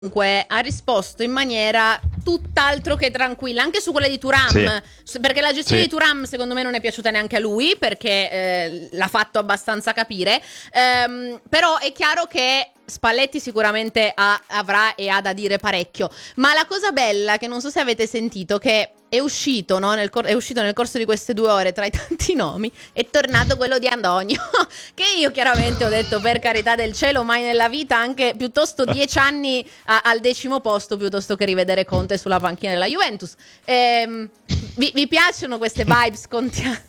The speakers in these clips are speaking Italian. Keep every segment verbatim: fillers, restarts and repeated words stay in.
comunque ha risposto in maniera tutt'altro che tranquilla, anche su quella di Thuram, sì. Perché la gestione sì. di Thuram secondo me non è piaciuta neanche a lui, perché eh, l'ha fatto abbastanza capire, ehm, però è chiaro che Spalletti sicuramente ha, avrà e ha da dire parecchio, ma la cosa bella, che non so se avete sentito, che è uscito, no, nel cor- è uscito nel corso di queste due ore tra i tanti nomi, è tornato quello di Antonio, che io chiaramente ho detto, per carità del cielo, mai nella vita, anche piuttosto dieci anni a- al decimo posto piuttosto che rivedere Conte sulla panchina della Juventus. Ehm, vi-, vi piacciono queste vibes contiane?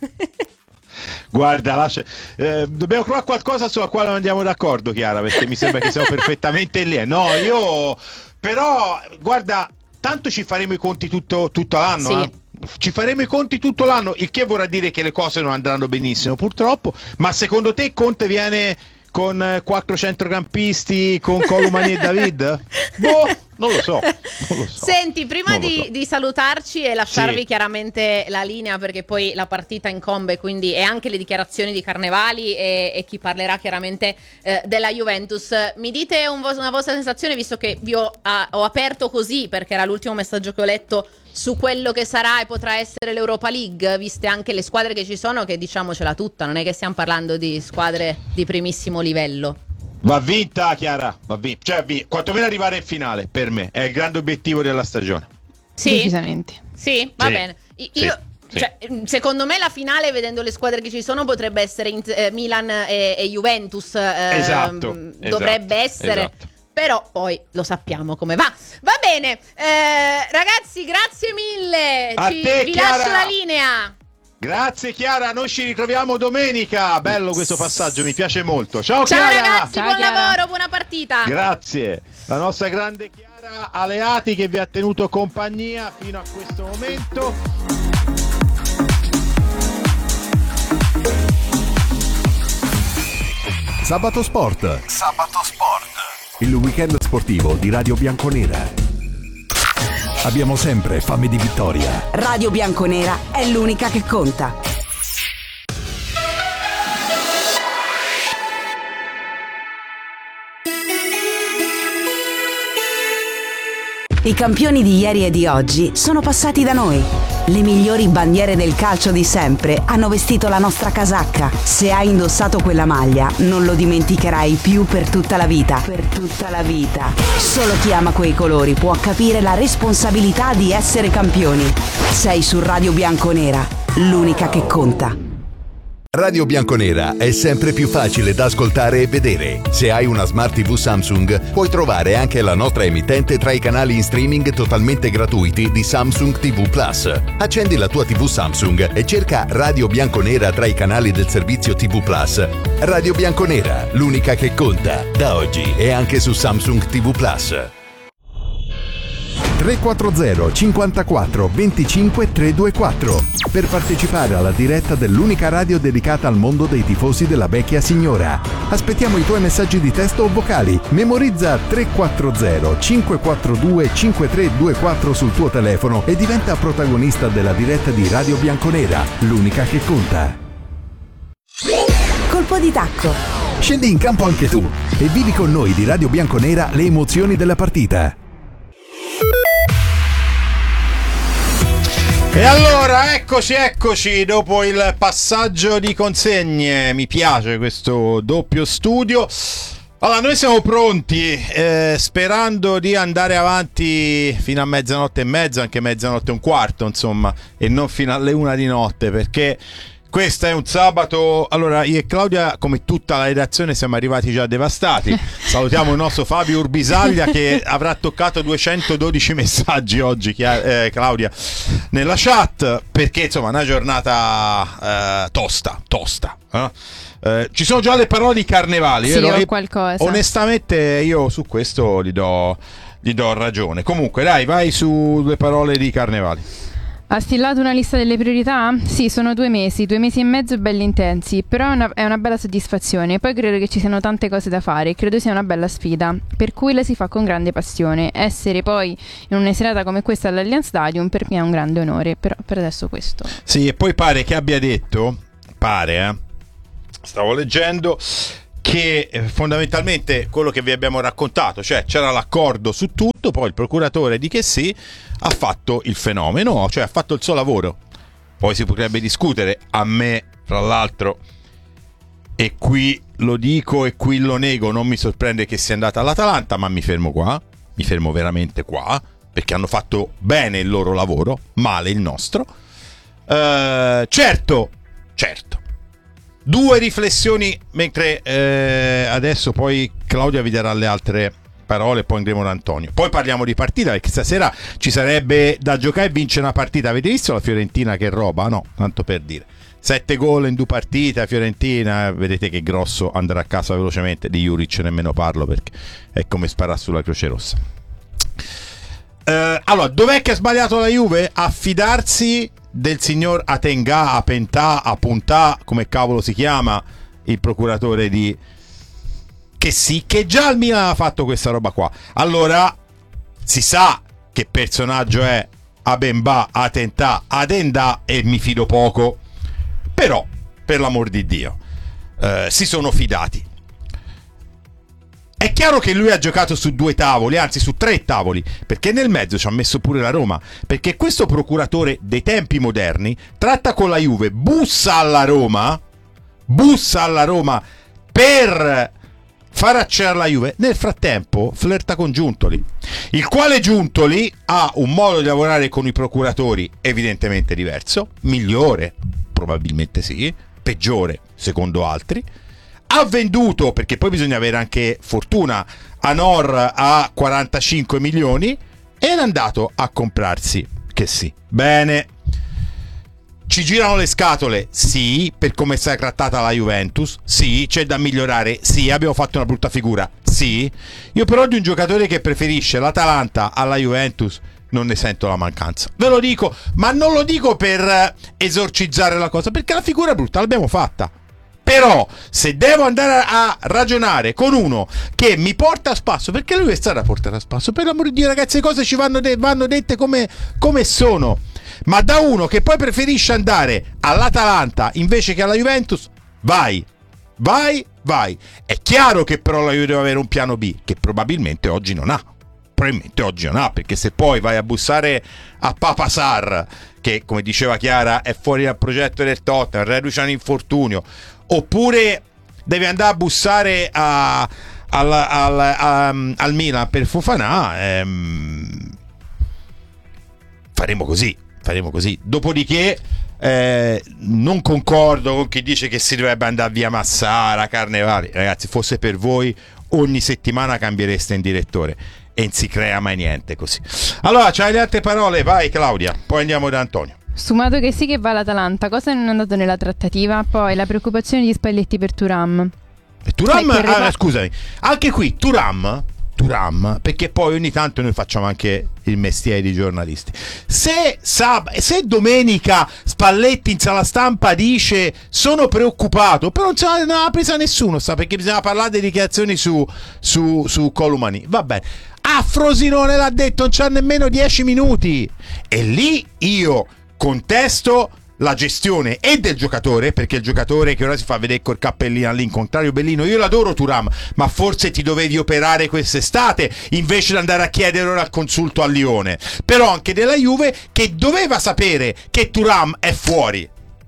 Guarda, lascia... eh, dobbiamo trovare qualcosa sulla quale non andiamo d'accordo, Chiara, perché mi sembra che siamo perfettamente lì. No, io però, guarda, tanto ci faremo i conti tutto, tutto l'anno, sì. eh? Ci faremo i conti tutto l'anno, il che vorrà dire che le cose non andranno benissimo, purtroppo. Ma secondo te Conte viene con quattro centrocampisti, con Colomani e David? Boh, non lo so, non lo so. Senti, prima di, so. di salutarci e lasciarvi sì. chiaramente la linea, perché poi la partita incombe, quindi, e anche le dichiarazioni di Carnevali e, e chi parlerà chiaramente eh, della Juventus, mi dite un vo- una vostra sensazione, visto che vi ho, ah, ho aperto così, perché era l'ultimo messaggio che ho letto, su quello che sarà e potrà essere l'Europa League, viste anche le squadre che ci sono, che diciamocela tutta, non è che stiamo parlando di squadre di primissimo livello. Va vinta, Chiara, va vinta, cioè vi... quantomeno arrivare in finale, per me è il grande obiettivo della stagione. Sì, decisamente. Sì, va sì. bene. Io, sì. Sì. Cioè, secondo me la finale, vedendo le squadre che ci sono, potrebbe essere in, eh, Milan e, e Juventus, eh, esatto, dovrebbe esatto, essere esatto. Però poi lo sappiamo come va. Va bene, eh, ragazzi, grazie mille. A Ci, te, vi Chiara. lascio la linea. Grazie Chiara, noi ci ritroviamo domenica. Bello questo passaggio, mi piace molto. Ciao, Ciao Chiara. ragazzi, Ciao, buon Chiara. lavoro, buona partita. Grazie. La nostra grande Chiara Aleati, che vi ha tenuto compagnia fino a questo momento. Sabato Sport. Sabato Sport. Il weekend sportivo di Radio Bianconera. Abbiamo sempre fame di vittoria. Radio Bianconera è l'unica che conta. I campioni di ieri e di oggi sono passati da noi. Le migliori bandiere del calcio di sempre hanno vestito la nostra casacca. Se hai indossato quella maglia, non lo dimenticherai più per tutta la vita. Per tutta la vita. Solo chi ama quei colori può capire la responsabilità di essere campioni. Sei su Radio Bianconera, l'unica che conta. Radio Bianconera è sempre più facile da ascoltare e vedere. Se hai una Smart tivù Samsung, puoi trovare anche la nostra emittente tra i canali in streaming totalmente gratuiti di Samsung tivù Plus. Accendi la tua tivù Samsung e cerca Radio Bianconera tra i canali del servizio tivù Plus. Radio Bianconera, l'unica che conta, da oggi e anche su Samsung tivù Plus. tre quattro zero cinquantaquattro venticinque trecentoventiquattro per partecipare alla diretta dell'unica radio dedicata al mondo dei tifosi della vecchia signora. Aspettiamo i tuoi messaggi di testo o vocali. Memorizza tre quattro zero cinque quattro due cinque tre due quattro sul tuo telefono e diventa protagonista della diretta di Radio Bianconera, l'unica che conta. Colpo di tacco. Scendi in campo anche tu e vivi con noi di Radio Bianconera le emozioni della partita. E allora eccoci eccoci dopo il passaggio di consegne. Mi piace questo doppio studio. Allora, noi siamo pronti, eh, sperando di andare avanti fino a mezzanotte e mezza, anche mezzanotte e un quarto, insomma, e non fino alle una di notte, perché questo è un sabato. Allora, io e Claudia, come tutta la redazione, siamo arrivati già devastati. Salutiamo il nostro Fabio Urbisaglia, che avrà toccato duecentododici messaggi oggi, eh, Claudia, nella chat, perché insomma è una giornata eh, tosta, tosta. Eh? Eh, ci sono già le parole di Carnevali, sì, vero? Ho qualcosa. Onestamente io su questo gli do, gli do ragione. Comunque dai, vai su due parole di Carnevali. Ha stillato una lista delle priorità? Sì, sono due mesi, due mesi e mezzo belli intensi, però è una, è una bella soddisfazione. Poi credo che ci siano tante cose da fare, credo sia una bella sfida, per cui la si fa con grande passione. Essere poi in una serata come questa all'Allianz Stadium per me è un grande onore, però per adesso questo. Sì, e poi pare che abbia detto, pare, eh, stavo leggendo, che eh, fondamentalmente quello che vi abbiamo raccontato, cioè c'era l'accordo su tutto, poi il procuratore di che sì ha fatto il fenomeno, cioè ha fatto il suo lavoro. Poi si potrebbe discutere, a me fra l'altro, e qui lo dico e qui lo nego, non mi sorprende che sia andata all'Atalanta, ma mi fermo qua, mi fermo veramente qua, perché hanno fatto bene il loro lavoro, male il nostro. Uh, certo, certo. Due riflessioni, mentre eh, adesso poi Claudia vi darà le altre parole, poi andremo da Antonio. Poi parliamo di partita, perché stasera ci sarebbe da giocare e vincere una partita. Avete visto la Fiorentina che roba? No, tanto per dire. Sette gol in due partite, Fiorentina, vedete che grosso, andrà a casa velocemente. Di Juric nemmeno parlo, perché è come sparare sulla Croce Rossa. Uh, allora, dov'è che ha sbagliato la Juve? A fidarsi del signor Atenga, Apentà, Apuntà, come cavolo si chiama, il procuratore di che sì, che già il Milan ha fatto questa roba qua. Allora si sa che personaggio è Abemba, Atentà, Adenda, e mi fido poco, però per l'amor di Dio uh, si sono fidati. È chiaro che lui ha giocato su due tavoli, anzi su tre tavoli, perché nel mezzo ci ha messo pure la Roma, perché questo procuratore dei tempi moderni tratta con la Juve, bussa alla Roma, bussa alla Roma per far accedere la Juve, nel frattempo flirta con Giuntoli, il quale Giuntoli ha un modo di lavorare con i procuratori evidentemente diverso, migliore, probabilmente sì, peggiore secondo altri. Ha venduto, perché poi bisogna avere anche fortuna, Anor a quarantacinque milioni e è andato a comprarsi che sì. Bene, ci girano le scatole? Sì, per come si è trattata la Juventus? Sì, c'è da migliorare? Sì, abbiamo fatto una brutta figura? Sì. Io però di un giocatore che preferisce l'Atalanta alla Juventus non ne sento la mancanza. Ve lo dico, ma non lo dico per esorcizzare la cosa, perché la figura brutta l'abbiamo fatta. Però se devo andare a ragionare con uno che mi porta a spasso, perché lui è stato a portare a spasso, per l'amor di Dio ragazzi, le cose ci vanno, de- vanno dette come, come sono, ma da uno che poi preferisce andare all'Atalanta invece che alla Juventus, vai, vai, vai. È chiaro che però la Juve deve avere un piano B, che probabilmente oggi non ha. Probabilmente oggi non ha, perché se poi vai a bussare a Papa Sarr, che come diceva Chiara è fuori dal progetto del Tottenham, reduce un infortunio, oppure devi andare a bussare a, al, al, a, al Milan per Fofana, ehm, faremo così, faremo così. Dopodiché eh, non concordo con chi dice che si dovrebbe andare via Massara, Carnevali. Ragazzi, fosse per voi ogni settimana cambiereste in direttore e non si crea mai niente così. Allora, c'hai le altre parole? Vai Claudia, poi andiamo da Antonio. Sfumato che sì che va l'Atalanta, cosa non è andato nella trattativa? Poi la preoccupazione di Spalletti per Thuram. E Thuram, Beh, ah, scusami, anche qui Thuram, Thuram, perché poi ogni tanto noi facciamo anche il mestiere di giornalisti. Se, sab- se domenica Spalletti in sala stampa dice sono preoccupato, però non ce l'ha presa nessuno, sa, perché bisogna parlare delle dichiarazioni su, su, su Colomani, va bene. A Frosinone l'ha detto, non c'ha nemmeno dieci minuti, e lì io contesto la gestione e del giocatore, perché il giocatore che ora si fa vedere col cappellino all'incontrario bellino, io l'adoro Thuram, ma forse ti dovevi operare quest'estate invece di andare a chiedere ora il consulto al Lione. Però anche della Juve, che doveva sapere che Thuram è fuori.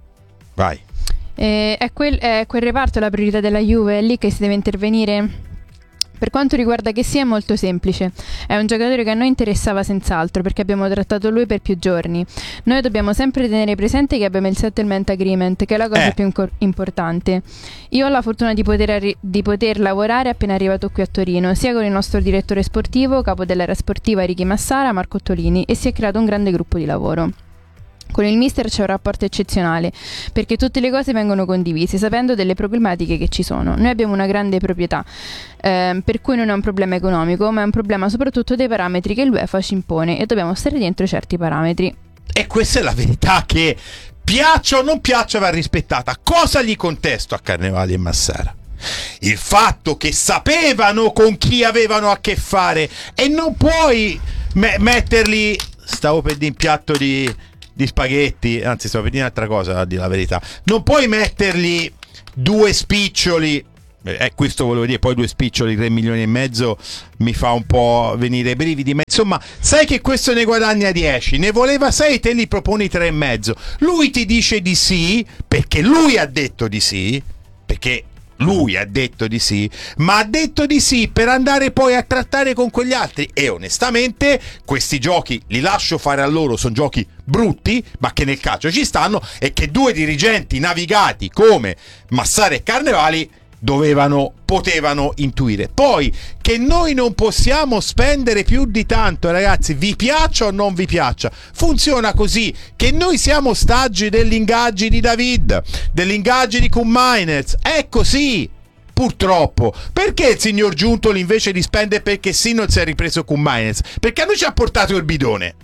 Vai. Eh, è, quel, è quel reparto la priorità della Juve, è lì che si deve intervenire? Per quanto riguarda che sia, è molto semplice. È un giocatore che a noi interessava senz'altro, perché abbiamo trattato lui per più giorni. Noi dobbiamo sempre tenere presente che abbiamo il settlement agreement, che è la cosa eh. più inco- importante. Io ho la fortuna di poter, arri- di poter lavorare appena arrivato qui a Torino, sia con il nostro direttore sportivo, capo dell'area sportiva Ricky Massara, Marco Ottolini, e si è creato un grande gruppo di lavoro. Con il mister c'è un rapporto eccezionale, perché tutte le cose vengono condivise, sapendo delle problematiche che ci sono. Noi abbiamo una grande proprietà, ehm, per cui non è un problema economico, ma è un problema soprattutto dei parametri che l'UEFA ci impone, e dobbiamo stare dentro certi parametri. E questa è la verità, che piaccia o non piaccia va rispettata. Cosa gli contesto a Carnevali e Massara? Il fatto che sapevano con chi avevano a che fare, e non puoi me- metterli... Stavo per dire un piatto di... di spaghetti, anzi stavo per dire un'altra cosa, a dire la verità, non puoi mettergli due spiccioli Eh, questo volevo dire, poi due spiccioli, tre milioni e mezzo mi fa un po' venire i brividi, ma insomma, sai che questo ne guadagna dieci, ne voleva sei, te li proponi tre e mezzo. Lui ti dice di sì, perché lui ha detto di sì, perché lui ha detto di sì, ma ha detto di sì per andare poi a trattare con quegli altri, e onestamente questi giochi li lascio fare a loro, sono giochi brutti ma che nel calcio ci stanno, e che due dirigenti navigati come Massara e Carnevali dovevano, potevano intuire. Poi che noi non possiamo spendere più di tanto, ragazzi, vi piaccia o non vi piaccia, funziona così, che noi siamo ostaggi degli ingaggi di David, degli ingaggi di Koeman Mainers, è così purtroppo. Perché il signor Giuntoli invece di spendere perché sì non si è ripreso Koeman Mainers? Perché a noi ci ha portato il bidone,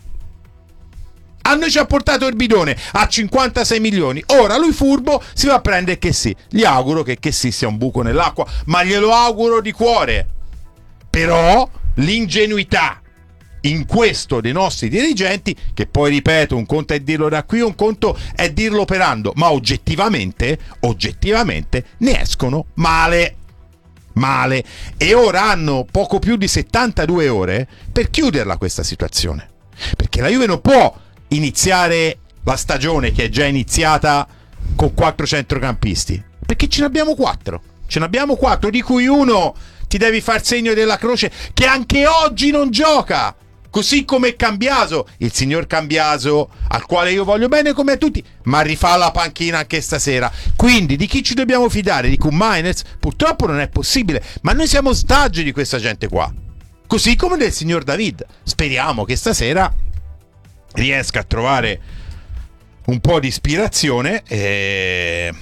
a noi ci ha portato il bidone a cinquantasei milioni. Ora lui furbo si va a prendere che sì. Gli auguro che che sì sia un buco nell'acqua, ma glielo auguro di cuore. Però l'ingenuità in questo dei nostri dirigenti, che poi ripeto, un conto è dirlo da qui, un conto è dirlo operando, ma oggettivamente oggettivamente ne escono male male e ora hanno poco più di settantadue ore per chiuderla questa situazione, perché la Juve non può iniziare la stagione che è già iniziata con quattro centrocampisti, perché ce ne abbiamo quattro, ce ne abbiamo quattro, di cui uno ti devi far segno della croce, che anche oggi non gioca, così come Cambiaso, il signor Cambiaso, al quale io voglio bene come a tutti, ma rifà la panchina anche stasera. Quindi di chi ci dobbiamo fidare? Di Koeman Mainers? Purtroppo non è possibile, ma noi siamo ostaggi di questa gente qua, così come del signor David. Speriamo che stasera riesca a trovare un po' di ispirazione e,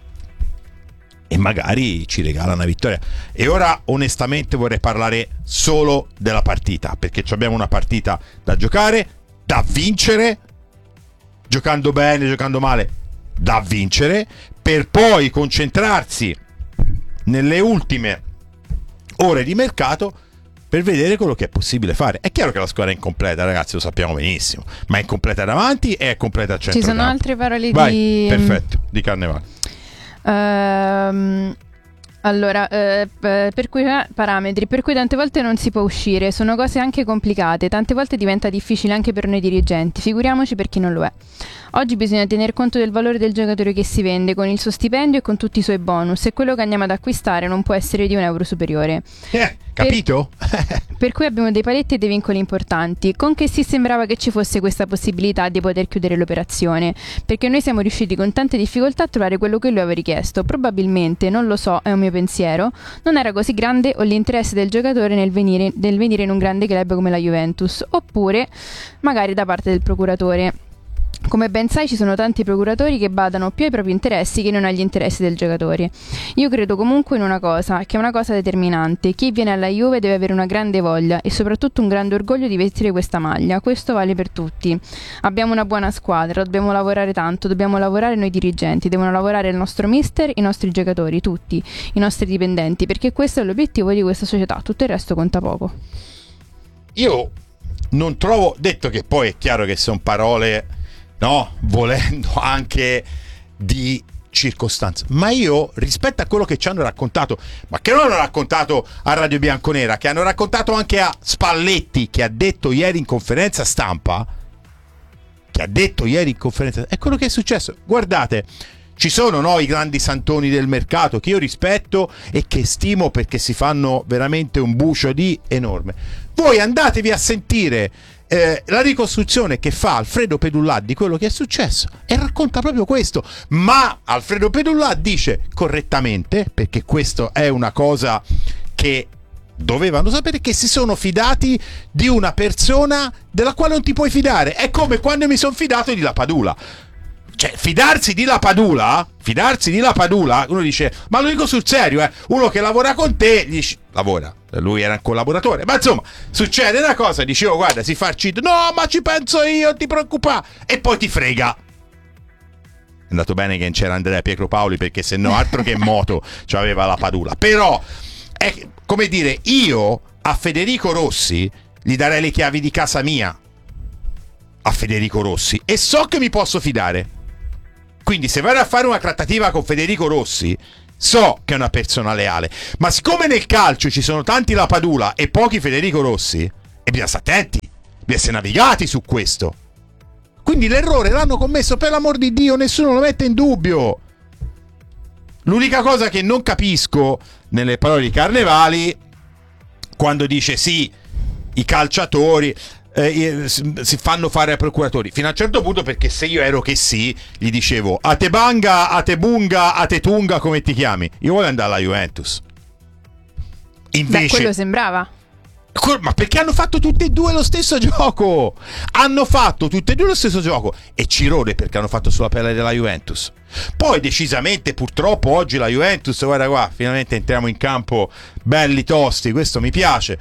e magari ci regala una vittoria. E ora onestamente vorrei parlare solo della partita, perché abbiamo una partita da giocare, da vincere, giocando bene, giocando male, da vincere, per poi concentrarsi nelle ultime ore di mercato per vedere quello che è possibile fare. È chiaro che la squadra è incompleta, ragazzi, lo sappiamo benissimo, ma è incompleta davanti e è completa al centro. Ci sono altre parole Vai, di... perfetto, di Carnevali. Um, allora, eh, per cui parametri, per cui tante volte non si può uscire, sono cose anche complicate, tante volte diventa difficile anche per noi dirigenti, figuriamoci per chi non lo è. Oggi bisogna tener conto del valore del giocatore che si vende, con il suo stipendio e con tutti i suoi bonus, e quello che andiamo ad acquistare non può essere di un euro superiore. Eh, capito? Per, per cui abbiamo dei paletti e dei vincoli importanti. Con che si sembrava che ci fosse questa possibilità di poter chiudere l'operazione, perché noi siamo riusciti con tante difficoltà a trovare quello che lui aveva richiesto. Probabilmente, non lo so, è un mio pensiero, non era così grande o l'interesse del giocatore nel venire, nel venire in un grande club come la Juventus, oppure magari da parte del procuratore. Come ben sai, ci sono tanti procuratori che badano più ai propri interessi che non agli interessi del giocatore. Io credo comunque in una cosa, che è una cosa determinante: chi viene alla Juve deve avere una grande voglia e soprattutto un grande orgoglio di vestire questa maglia. Questo vale per tutti. Abbiamo una buona squadra, dobbiamo lavorare tanto, dobbiamo lavorare noi dirigenti, devono lavorare il nostro mister, i nostri giocatori, tutti, i nostri dipendenti, perché questo è l'obiettivo di questa società, tutto il resto conta poco. Io non trovo, detto che poi è chiaro che sono parole, no, volendo anche di circostanza, ma io rispetto a quello che ci hanno raccontato, ma che non hanno raccontato a Radio Bianconera, che hanno raccontato anche a Spalletti, che ha detto ieri in conferenza stampa, che ha detto ieri in conferenza, è quello che è successo. Guardate, ci sono, no, i grandi santoni del mercato che io rispetto e che stimo, perché si fanno veramente un bucio di enorme. Voi andatevi a sentire Eh, la ricostruzione che fa Alfredo Pedullà di quello che è successo e racconta proprio questo, ma Alfredo Pedullà dice correttamente, perché questo è una cosa che dovevano sapere, che si sono fidati di una persona della quale non ti puoi fidare. È come quando mi sono fidato di Lapadula. Cioè, fidarsi di Lapadula, fidarsi di Lapadula, uno dice, ma lo dico sul serio, eh, uno che lavora con te, gli dici, lavora, lui era un collaboratore, ma insomma, succede una cosa, dicevo, guarda, si fa il cheat, no, ma ci penso io, ti preoccupare, e poi ti frega. È andato bene che non c'era Andrea Pietro Paoli, perché se no altro che moto c'aveva Lapadula. Però, è come dire, io a Federico Rossi gli darei le chiavi di casa mia, a Federico Rossi, e so che mi posso fidare. Quindi se vado a fare una trattativa con Federico Rossi, So che è una persona leale, ma siccome nel calcio ci sono tanti Lapadula e pochi Federico Rossi, e bisogna stare attenti, bisogna essere navigati su questo. Quindi l'errore l'hanno commesso, per l'amor di Dio, nessuno lo mette in dubbio. L'unica cosa che non capisco nelle parole di Carnevali, quando dice sì, i calciatori eh, si fanno fare ai procuratori, fino a un certo punto, perché se io ero che sì, gli dicevo a te banga, a te bunga, a te tunga, come ti chiami, io voglio andare alla Juventus. Invece, beh, quello sembrava. Ma perché hanno fatto tutti e due lo stesso gioco? Hanno fatto tutti e due lo stesso gioco, e ci rode perché hanno fatto sulla pelle della Juventus. Poi decisamente, purtroppo, oggi la Juventus, guarda qua, finalmente entriamo in campo belli tosti, questo mi piace.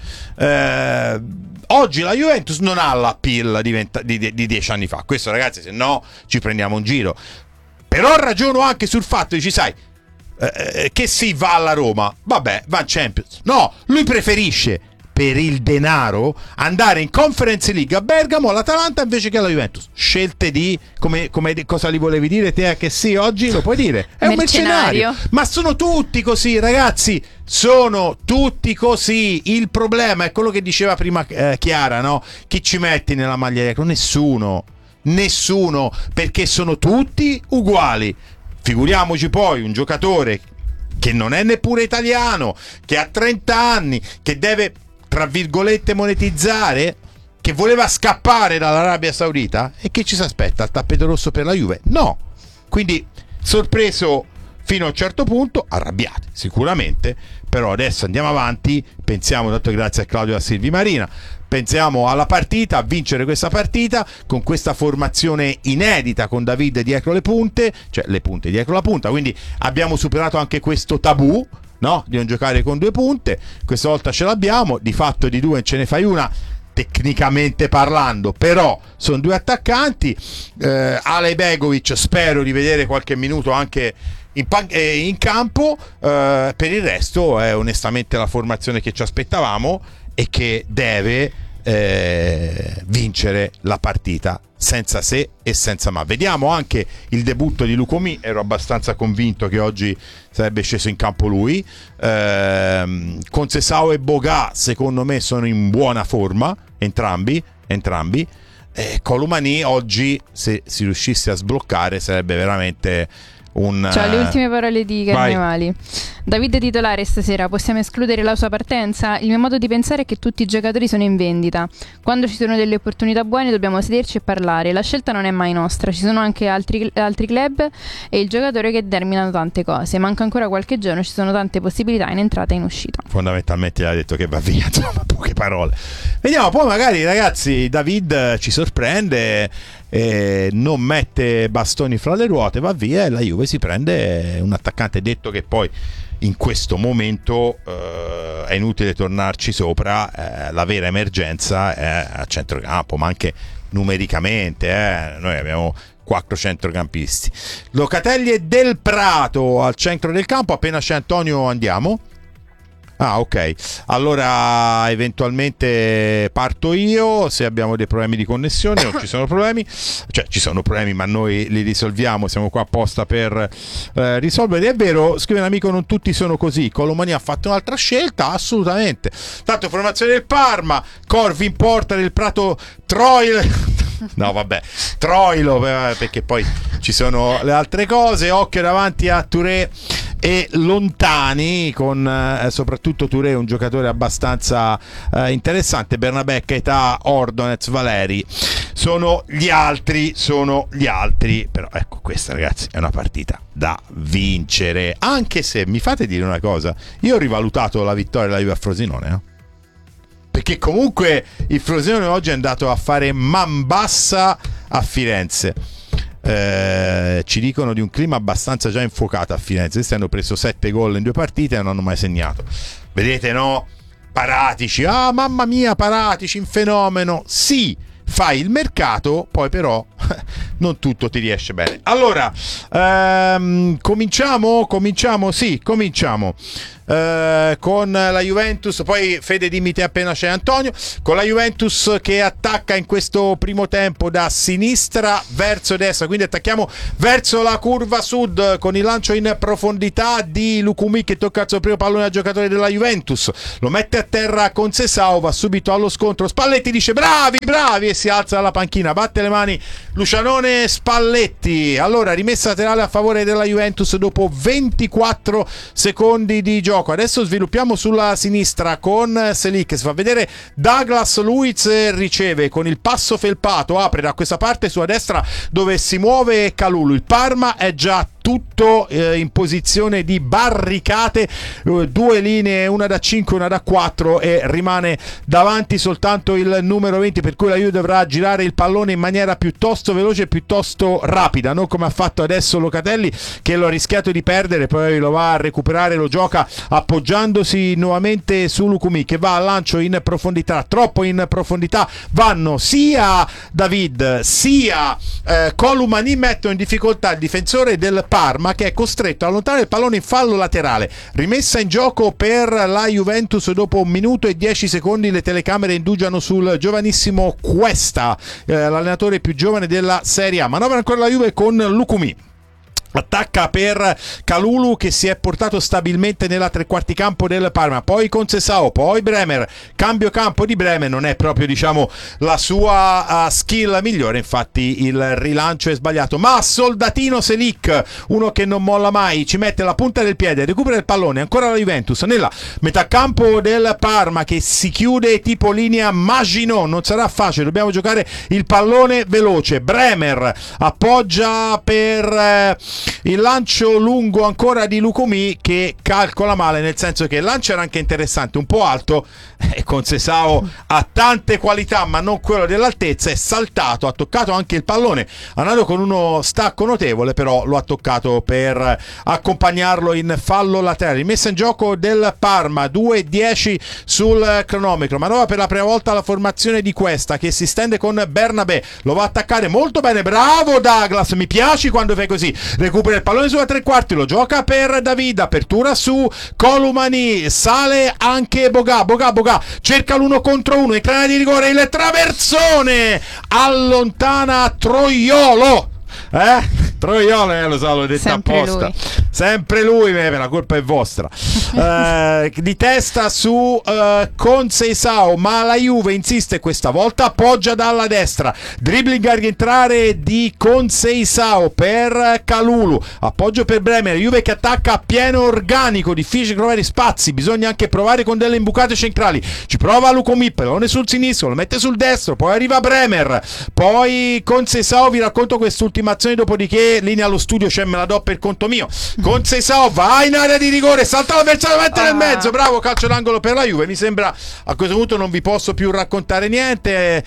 Eh, oggi la Juventus non ha l'appeal di, venti, di, di dieci anni fa. Questo, ragazzi, se no ci prendiamo un giro. Però ragiono anche sul fatto, dici, sai, eh, che si va alla Roma, vabbè, va in Champions. No, lui preferisce, per il denaro, andare in Conference League a Bergamo, all'Atalanta, invece che alla Juventus. Scelte di, come, come cosa li volevi dire te, che sì, oggi lo puoi dire, è un mercenario. Ma sono tutti così, ragazzi, sono tutti così. Il problema è quello che diceva prima eh, Chiara, no? Chi ci metti nella maglia di nessuno, nessuno, perché sono tutti uguali. Figuriamoci poi un giocatore che non è neppure italiano, che ha trenta anni, che deve, tra virgolette, monetizzare, che voleva scappare dall'Arabia Saudita, e che ci si aspetta? Il tappeto rosso per la Juve? No. Quindi sorpreso fino a un certo punto, arrabbiati sicuramente, però adesso andiamo avanti, pensiamo, tanto grazie a Claudio da Silvi Marina, pensiamo alla partita, a vincere questa partita con questa formazione inedita, con David dietro le punte, cioè le punte dietro la punta, quindi abbiamo superato anche questo tabù, no? Di non giocare con due punte. Questa volta ce l'abbiamo, di fatto di due ce ne fai una, tecnicamente parlando, però sono due attaccanti. eh, Ale Begovic spero di vedere qualche minuto anche in, pan- eh, in campo. Eh, per il resto è onestamente la formazione che ci aspettavamo e che deve eh, vincere la partita senza se e senza ma. Vediamo anche il debutto di Lucomi, ero abbastanza convinto che oggi sarebbe sceso in campo lui. eh, Concesao e Boga secondo me sono in buona forma, entrambi entrambi eh, Colomani oggi, se si riuscisse a sbloccare, sarebbe veramente un... Cioè, le ultime parole di Carnevali. David titolare stasera, possiamo escludere la sua partenza? Il mio modo di pensare è che tutti i giocatori sono in vendita. Quando ci sono delle opportunità buone dobbiamo sederci e parlare. La scelta non è mai nostra, ci sono anche altri, altri club e il giocatore che determinano tante cose. Manca ancora qualche giorno, ci sono tante possibilità in entrata e in uscita. Fondamentalmente ha detto che va via, insomma, poche parole. Vediamo, poi magari, ragazzi, David ci sorprende, eh, non mette bastoni fra le ruote, va via e la Juve si prende un attaccante. Detto che poi in questo momento eh, è inutile tornarci sopra, eh, la vera emergenza è a centrocampo, ma anche numericamente, eh, noi abbiamo quattro centrocampisti. Locatelli e Del Prato al centro del campo. Appena c'è Antonio andiamo. Ah, ok, allora eventualmente parto io se abbiamo dei problemi di connessione. Non ci sono problemi, cioè ci sono problemi ma noi li risolviamo, siamo qua apposta per eh, risolverli. È vero, scrive un amico, non tutti sono così. Colomani ha fatto un'altra scelta, assolutamente. Tanto formazione del Parma, Corvi in porta, Del Prato, Troil no vabbè, Troilo, perché poi ci sono le altre cose. Occhio davanti a Touré e Lontani, con eh, soprattutto Touré, un giocatore abbastanza eh, interessante. Bernabé, Keita, Ordonez, Valeri sono gli altri, sono gli altri. Però ecco, questa, ragazzi, è una partita da vincere, anche se mi fate dire una cosa, io ho rivalutato la vittoria della Juve a Frosinone, no? Perché comunque il Frosinone oggi è andato a fare man bassa a Firenze. Eh, ci dicono di un clima abbastanza già infuocato a Firenze. Questi hanno preso sette gol in due partite e non hanno mai segnato. Vedete, no? Paratici, ah mamma mia, Paratici, un fenomeno. Sì, fai il mercato, poi però non tutto ti riesce bene. Allora, ehm, cominciamo? Cominciamo? Sì, cominciamo. eh, con la Juventus. Poi Fede, dimmi te appena c'è Antonio, con la Juventus che attacca in questo primo tempo da sinistra verso destra, quindi attacchiamo verso la curva sud con il lancio in profondità di Lukumi che tocca il suo primo pallone al giocatore della Juventus, lo mette a terra con Sesao, va subito allo scontro, Spalletti dice bravi bravi e si alza dalla panchina, batte le mani Lucianone Spalletti. Allora rimessa laterale a favore della Juventus dopo ventiquattro secondi di gioco. Adesso sviluppiamo sulla sinistra con Selic che si fa vedere, Douglas Luiz riceve con il passo felpato, apre da questa parte sulla destra dove si muove Kalulu. Il Parma è già tutto eh, in posizione di barricate, eh, due linee, una da cinque, una da quattro, e rimane davanti soltanto il numero venti, per cui la Juve dovrà girare il pallone in maniera piuttosto veloce e piuttosto rapida, non come ha fatto adesso Locatelli che lo ha rischiato di perdere, poi lo va a recuperare, lo gioca appoggiandosi nuovamente su Lukumi che va al lancio in profondità, troppo in profondità, vanno sia David sia eh, Columani, mettono in difficoltà il difensore del Parma che è costretto a allontanare il pallone in fallo laterale. Rimessa in gioco per la Juventus dopo un minuto e dieci secondi, le telecamere indugiano sul giovanissimo Cuesta, eh, l'allenatore più giovane della Serie A. Manovra ancora la Juve con Lukumi. Attacca per Kalulu che si è portato stabilmente nella tre quarti campo del Parma, poi con Sesao, poi Bremer, cambio campo di Bremer, non è proprio diciamo la sua uh, skill migliore, infatti il rilancio è sbagliato, ma Soldatino Selic, uno che non molla mai, ci mette la punta del piede, recupera il pallone, ancora la Juventus nella metà campo del Parma che si chiude tipo linea Maginot, non sarà facile, dobbiamo giocare il pallone veloce, Bremer appoggia per eh, il lancio lungo ancora di Lukumi che calcola male, nel senso che il lancio era anche interessante, un po' alto, e con Sesao ha tante qualità ma non quello dell'altezza, è saltato, ha toccato anche il pallone, ha andato con uno stacco notevole, però lo ha toccato per accompagnarlo in fallo laterale. Rimessa in gioco del Parma, due dieci sul cronometro, manovra per la prima volta la formazione di Cuesta che si stende con Bernabé, lo va a attaccare molto bene, bravo Douglas, mi piaci quando fai così, recupera il pallone sulla tre quarti, lo gioca per David, apertura su Columani, sale anche Boga, Boga, Boga cerca l'uno contro uno, in crana di rigore, il traversone allontana Troiolo, eh? Troiolo, eh, lo so, l'ho detto sempre apposta lui. Sempre lui, eh, la colpa è vostra. eh, di testa su eh, con Seisao, ma la Juve insiste questa volta, appoggia dalla destra, dribbling a rientrare di con Seisao per Kalulu, appoggio per Bremer, Juve che attacca a pieno organico, difficile trovare spazi, bisogna anche provare con delle imbucate centrali, ci prova Lukumi, pallone sul sinistro, lo mette sul destro, poi arriva Bremer, poi con Seisao, vi racconto quest'ultima azione, dopodiché linea allo studio, c'è, me la do per conto mio. Con Seisao va in area di rigore, salta l'avversario, mette nel mezzo, bravo, calcio d'angolo per la Juve. Mi sembra, a questo punto non vi posso più raccontare niente,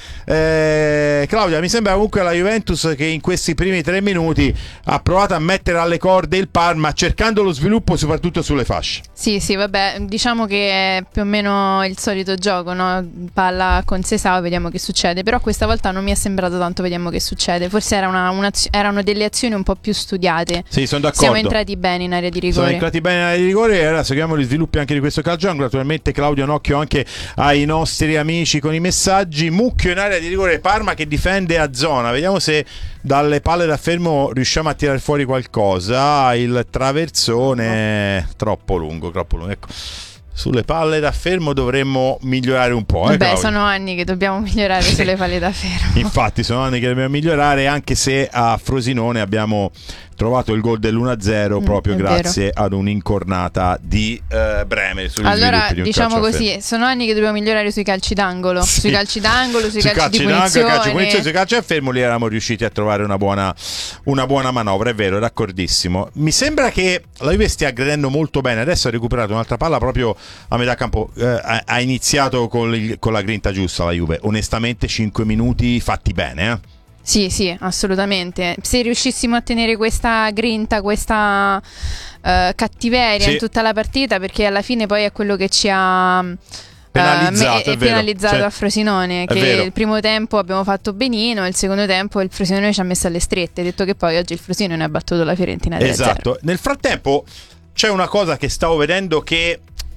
eh, Claudia, mi sembra comunque la Juventus che in questi primi tre minuti ha provato a mettere alle corde il Parma, cercando lo sviluppo soprattutto sulle fasce. Sì, sì, vabbè, diciamo che è più o meno il solito gioco, no? Palla con Seisao, vediamo che succede, però questa volta non mi è sembrato tanto, vediamo che succede, forse era una, una, erano delle azioni un po' più studiate. Sì, sono d'accordo. Siamo entrati bene in area di rigore. Sono entrati bene in area di rigore e ora seguiamo gli sviluppi anche di questo calcio d'angolo. Naturalmente Claudio, un occhio anche ai nostri amici con i messaggi. Mucchio in area di rigore, Parma che difende a zona. Vediamo se dalle palle da fermo riusciamo a tirare fuori qualcosa. Il traversone no. troppo lungo, troppo lungo. Ecco. Sulle palle da fermo dovremmo migliorare un po'. Eh, Beh, sono anni che dobbiamo migliorare sulle palle da fermo. Infatti sono anni che dobbiamo migliorare, anche se a Frosinone abbiamo trovato il gol dell'uno a zero mm, proprio grazie vero. ad un'incornata di uh, Bremer. Allora di diciamo così, sono anni che dobbiamo migliorare sui calci d'angolo, sì. sui calci d'angolo, sui, sui calci, calci di punizione. Calci, punizione sui calci a fermo lì eravamo riusciti a trovare una buona, una buona manovra, è vero, d'accordissimo. Mi sembra che la Juve stia aggredendo molto bene, adesso ha recuperato un'altra palla proprio a metà campo, eh, ha, ha iniziato con, il, con la grinta giusta la Juve, onestamente cinque minuti fatti bene, eh. Sì, sì, assolutamente. Se riuscissimo a tenere questa grinta, questa uh, cattiveria sì. in tutta la partita, perché alla fine poi è quello che ci ha penalizzato, uh, è, è penalizzato cioè, a Frosinone, che vero. il primo tempo abbiamo fatto benino, il secondo tempo il Frosinone ci ha messo alle strette, detto che poi oggi il Frosinone ha battuto la Fiorentina. Esatto. Nel frattempo c'è una cosa che stavo vedendo che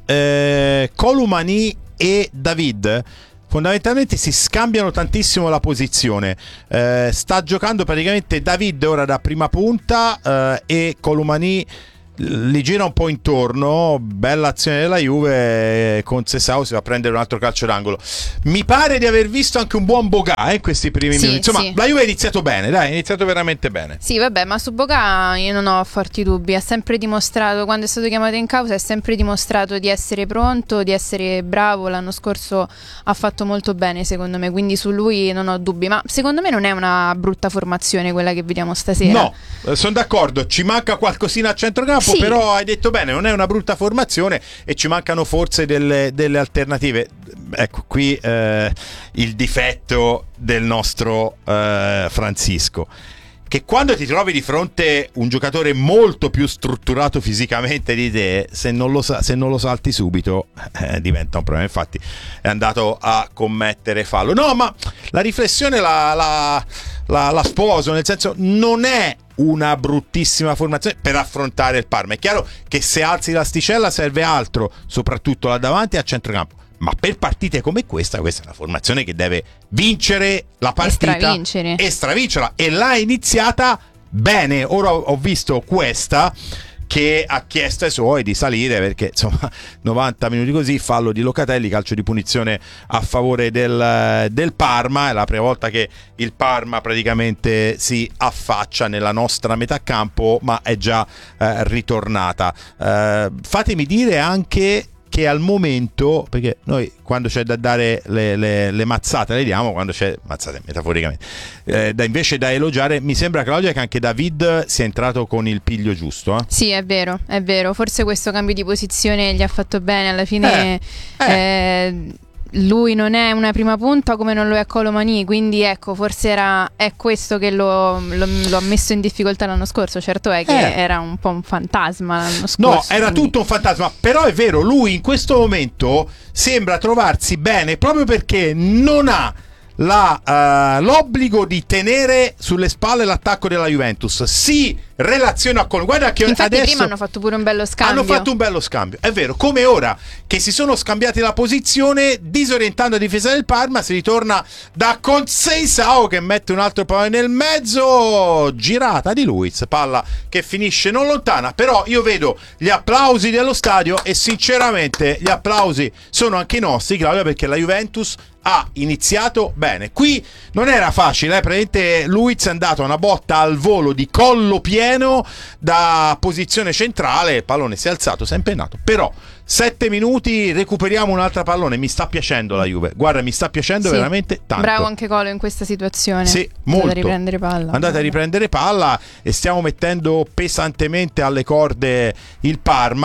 eh, Colomani e David fondamentalmente si scambiano tantissimo la posizione. Eh, sta giocando praticamente David ora da prima punta eh, e Colomani li gira un po' intorno. Bella azione della Juve, con Sessao si va a prendere un altro calcio d'angolo. Mi pare di aver visto anche un buon Boga in eh, questi primi sì, minuti. Insomma, sì. la Juve ha iniziato bene, dai, ha iniziato veramente bene. Sì, vabbè, ma su Boga io non ho forti dubbi. Ha sempre dimostrato, quando è stato chiamato in causa, è sempre dimostrato di essere pronto, di essere bravo. L'anno scorso ha fatto molto bene, secondo me, quindi su lui non ho dubbi. Ma secondo me non è una brutta formazione quella che vediamo stasera. No, sono d'accordo, ci manca qualcosina a centrocampo. Sì. Però hai detto bene, non è una brutta formazione e ci mancano forse delle, delle alternative. Ecco qui eh, il difetto del nostro eh, Francisco, che quando ti trovi di fronte un giocatore molto più strutturato fisicamente di te, se non lo, sa- se non lo salti subito eh, diventa un problema. Infatti è andato a commettere fallo. No, ma la riflessione la, la, la, la sposo, nel senso, non è una bruttissima formazione per affrontare il Parma. È chiaro che se alzi l'asticella serve altro, soprattutto là davanti a centrocampo, ma per partite come questa, questa è una formazione che deve vincere la partita e stravincere e stravincerla, e l'ha iniziata bene. Ora ho visto questa che ha chiesto ai suoi di salire, perché insomma novanta minuti così, fallo di Locatelli, calcio di punizione a favore del, del Parma. È la prima volta che il Parma praticamente si affaccia nella nostra metà campo, ma è già eh, ritornata. Eh, fatemi dire anche che al momento, perché noi quando c'è da dare le, le, le mazzate le diamo, quando c'è mazzate metaforicamente, eh, da, invece da elogiare, mi sembra, Claudia, che anche David sia entrato con il piglio giusto. Eh? Sì, è vero, è vero, forse questo cambio di posizione gli ha fatto bene alla fine. eh, eh. Eh, lui non è una prima punta come non lo è Colomani, quindi ecco, forse era è questo che lo, lo, lo ha messo in difficoltà l'anno scorso. Certo è che eh. era un po' un fantasma l'anno scorso. No, era quindi... tutto un fantasma, però è vero, lui in questo momento sembra trovarsi bene proprio perché non ha la, uh, l'obbligo di tenere sulle spalle l'attacco della Juventus. Si relaziona con, guarda che infatti adesso prima hanno fatto pure un bello scambio. Hanno fatto un bello scambio, è vero, come ora che si sono scambiati la posizione, disorientando la difesa del Parma. Si ritorna da Conceição che mette un altro pallone nel mezzo, girata di Luiz, palla che finisce non lontana. Però io vedo gli applausi dello stadio e sinceramente gli applausi sono anche i nostri, Claudia, perché la Juventus ha iniziato bene. Qui non era facile, eh? Praticamente Luiz è andato a una botta al volo di collo pieno da posizione centrale, il pallone si è alzato, si è impennato. Però sette minuti, recuperiamo un'altra pallone. Mi sta piacendo la Juve, guarda, mi sta piacendo sì, veramente tanto. Bravo anche Colo in questa situazione. Sì, molto. Andate a riprendere palla. Andate a riprendere palla e stiamo mettendo pesantemente alle corde il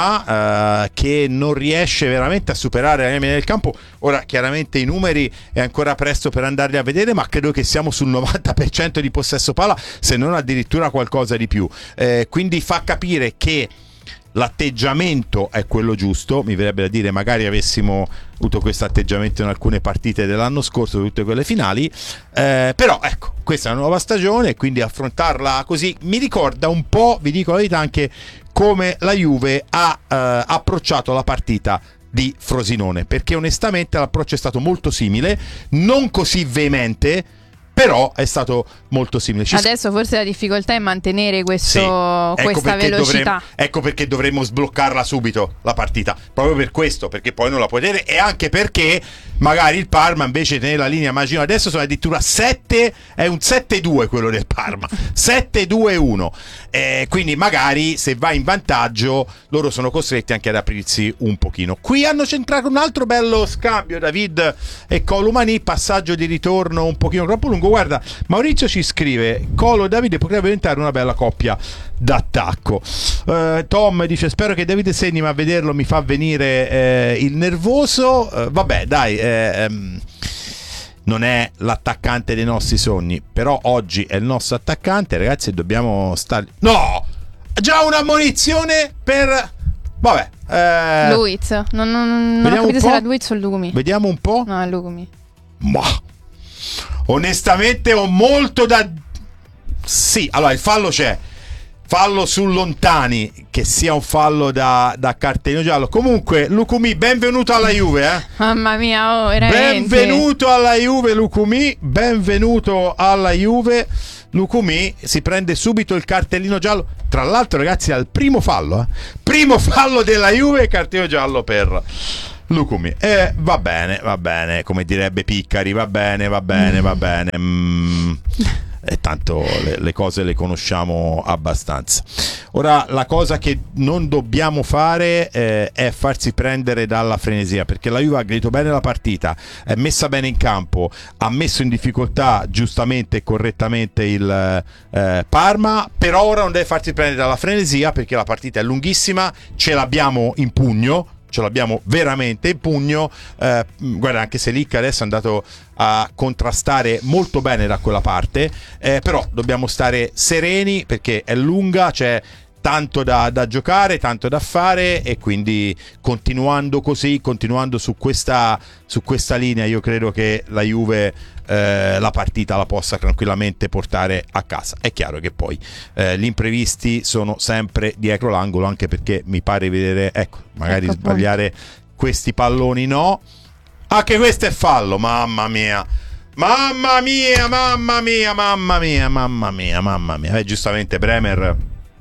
Parma, eh, che non riesce veramente a superare la linea del campo. Ora chiaramente i numeri è ancora presto per andarli a vedere, ma credo che siamo sul novanta per cento di possesso palla, se non addirittura qualcosa di più. Eh, quindi fa capire che l'atteggiamento è quello giusto. Mi verrebbe da dire, magari avessimo avuto questo atteggiamento in alcune partite dell'anno scorso, tutte quelle finali, eh, però ecco, questa è una nuova stagione, quindi affrontarla così mi ricorda un po', vi dico la verità, anche come la Juve ha eh, approcciato la partita di Frosinone, perché onestamente l'approccio è stato molto simile, non così veemente, però è stato molto simile. Ci Adesso sc- forse la difficoltà è mantenere questo, sì, ecco questa velocità. Dovremmo, ecco perché dovremmo sbloccarla subito la partita, proprio per questo, perché poi non la puoi tenere, e anche perché magari il Parma invece di tenere la linea magica, adesso sono addirittura sette, è un sette due quello del Parma, sette due uno, eh, quindi magari se vai in vantaggio loro sono costretti anche ad aprirsi un pochino. Qui hanno centrato un altro bello scambio, David e Colomani, passaggio di ritorno un pochino troppo lungo. Guarda, Maurizio ci scrive: Colo e Davide potrebbe diventare una bella coppia d'attacco. uh, Tom dice: spero che Davide segni, ma a vederlo mi fa venire eh, il nervoso. uh, vabbè dai, eh, ehm, non è l'attaccante dei nostri sogni, però oggi è il nostro attaccante, ragazzi, dobbiamo stare. No, già una ammonizione per, vabbè, eh... Luiz, non, non, non ho capito se era Luiz o Lugumi. Vediamo un po'. No, è Lugumi. Ma onestamente ho molto da... Sì, allora il fallo c'è. fallo su Lontani, che sia un fallo da, da cartellino giallo. Comunque Lucumí, benvenuto alla Juve, eh? Mamma mia, oh, veramente. Benvenuto alla Juve Lucumí, benvenuto alla Juve. Lucumí si prende subito il cartellino giallo. Tra l'altro, ragazzi, al primo fallo, eh? primo fallo della Juve, cartellino giallo per Lucumí. E eh, va bene, va bene, come direbbe Piccari, va bene, va bene, va bene. Mm. E tanto le, le cose le conosciamo abbastanza. Ora, la cosa che non dobbiamo fare eh, è farsi prendere dalla frenesia, perché la Juve ha aggredito bene la partita, è messa bene in campo, ha messo in difficoltà giustamente e correttamente il eh, Parma, però ora non deve farsi prendere dalla frenesia, perché la partita è lunghissima, ce l'abbiamo in pugno, ce l'abbiamo veramente in pugno. Eh, guarda, anche se Licca adesso è andato a contrastare molto bene da quella parte, eh, però dobbiamo stare sereni, perché è lunga, c'è tanto da, da giocare, tanto da fare, e quindi continuando così, continuando su questa, su questa linea, io credo che la Juve eh, la partita la possa tranquillamente portare a casa. È chiaro che poi eh, gli imprevisti sono sempre dietro l'angolo, anche perché mi pare vedere, ecco, magari ecco sbagliare appunto questi palloni, no, anche questo è fallo, mamma mia. Mamma mia, mamma mia, mamma mia, mamma mia, mamma mia. Eh, giustamente Bremer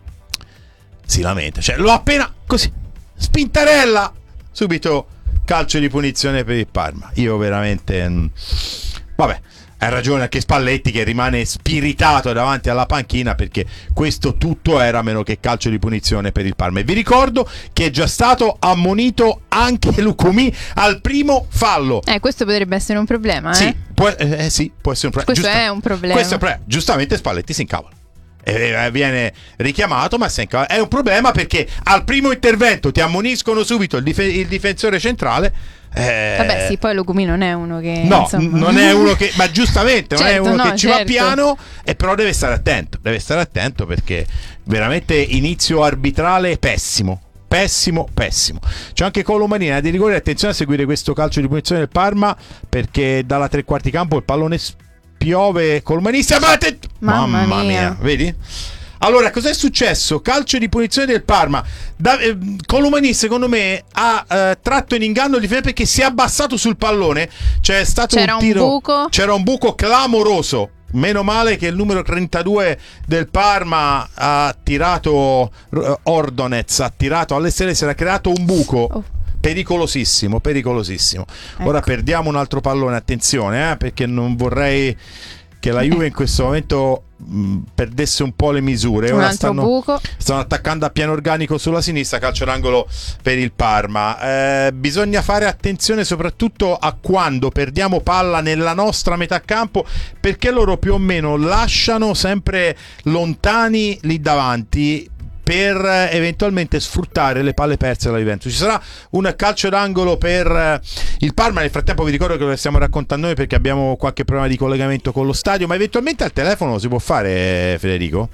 si lamenta, cioè l'ho appena così spintarella, subito calcio di punizione per il Parma. Io veramente mh, vabbè, hai ragione anche Spalletti, che rimane spiritato davanti alla panchina, perché questo tutto era meno che calcio di punizione per il Parma. E vi ricordo che è già stato ammonito anche Lucumí al primo fallo. Eh, questo potrebbe essere un problema, eh? Sì, può, eh, eh, sì, può essere un problema. Questo Giusta, è un problema. Questo è un problema. Giustamente Spalletti si incavola. E viene richiamato, ma è un problema, perché al primo intervento ti ammoniscono subito il, dif- il difensore centrale. Eh... Vabbè, sì, poi Lucumí non è uno che no, insomma... non è uno che, ma giustamente non certo, è uno no, che ci certo. va piano, e però deve stare attento, deve stare attento, perché veramente inizio arbitrale pessimo. Pessimo, pessimo. C'è anche Colomanina di rigore. Attenzione a seguire questo calcio di punizione del Parma, perché dalla tre quarti campo il pallone piove Colomanista. Mamma, Mamma mia. mia, vedi? Allora, cos'è successo? Calcio di punizione del Parma. Da, eh, Colomani, secondo me, ha eh, tratto in inganno il difensore, perché si è abbassato sul pallone. C'è stato c'era un tiro. Un buco. C'era un buco clamoroso. Meno male che il numero trentadue del Parma ha tirato, Ordonez ha tirato all'esterno, si era creato un buco. Oh. Pericolosissimo, pericolosissimo. Ecco. Ora perdiamo un altro pallone, attenzione, eh, perché non vorrei che la Juve in questo momento mh, perdesse un po' le misure. Un Ora altro stanno, buco. stanno attaccando a piano organico sulla sinistra, calcio d'angolo per il Parma. Eh, bisogna fare attenzione soprattutto a quando perdiamo palla nella nostra metà campo, perché loro più o meno lasciano sempre Lontani lì davanti per eventualmente sfruttare le palle perse dalla Juventus. Ci sarà un calcio d'angolo per il Parma. Nel frattempo vi ricordo che lo stiamo raccontando noi, perché abbiamo qualche problema di collegamento con lo stadio, ma eventualmente al telefono lo si può fare, Federico?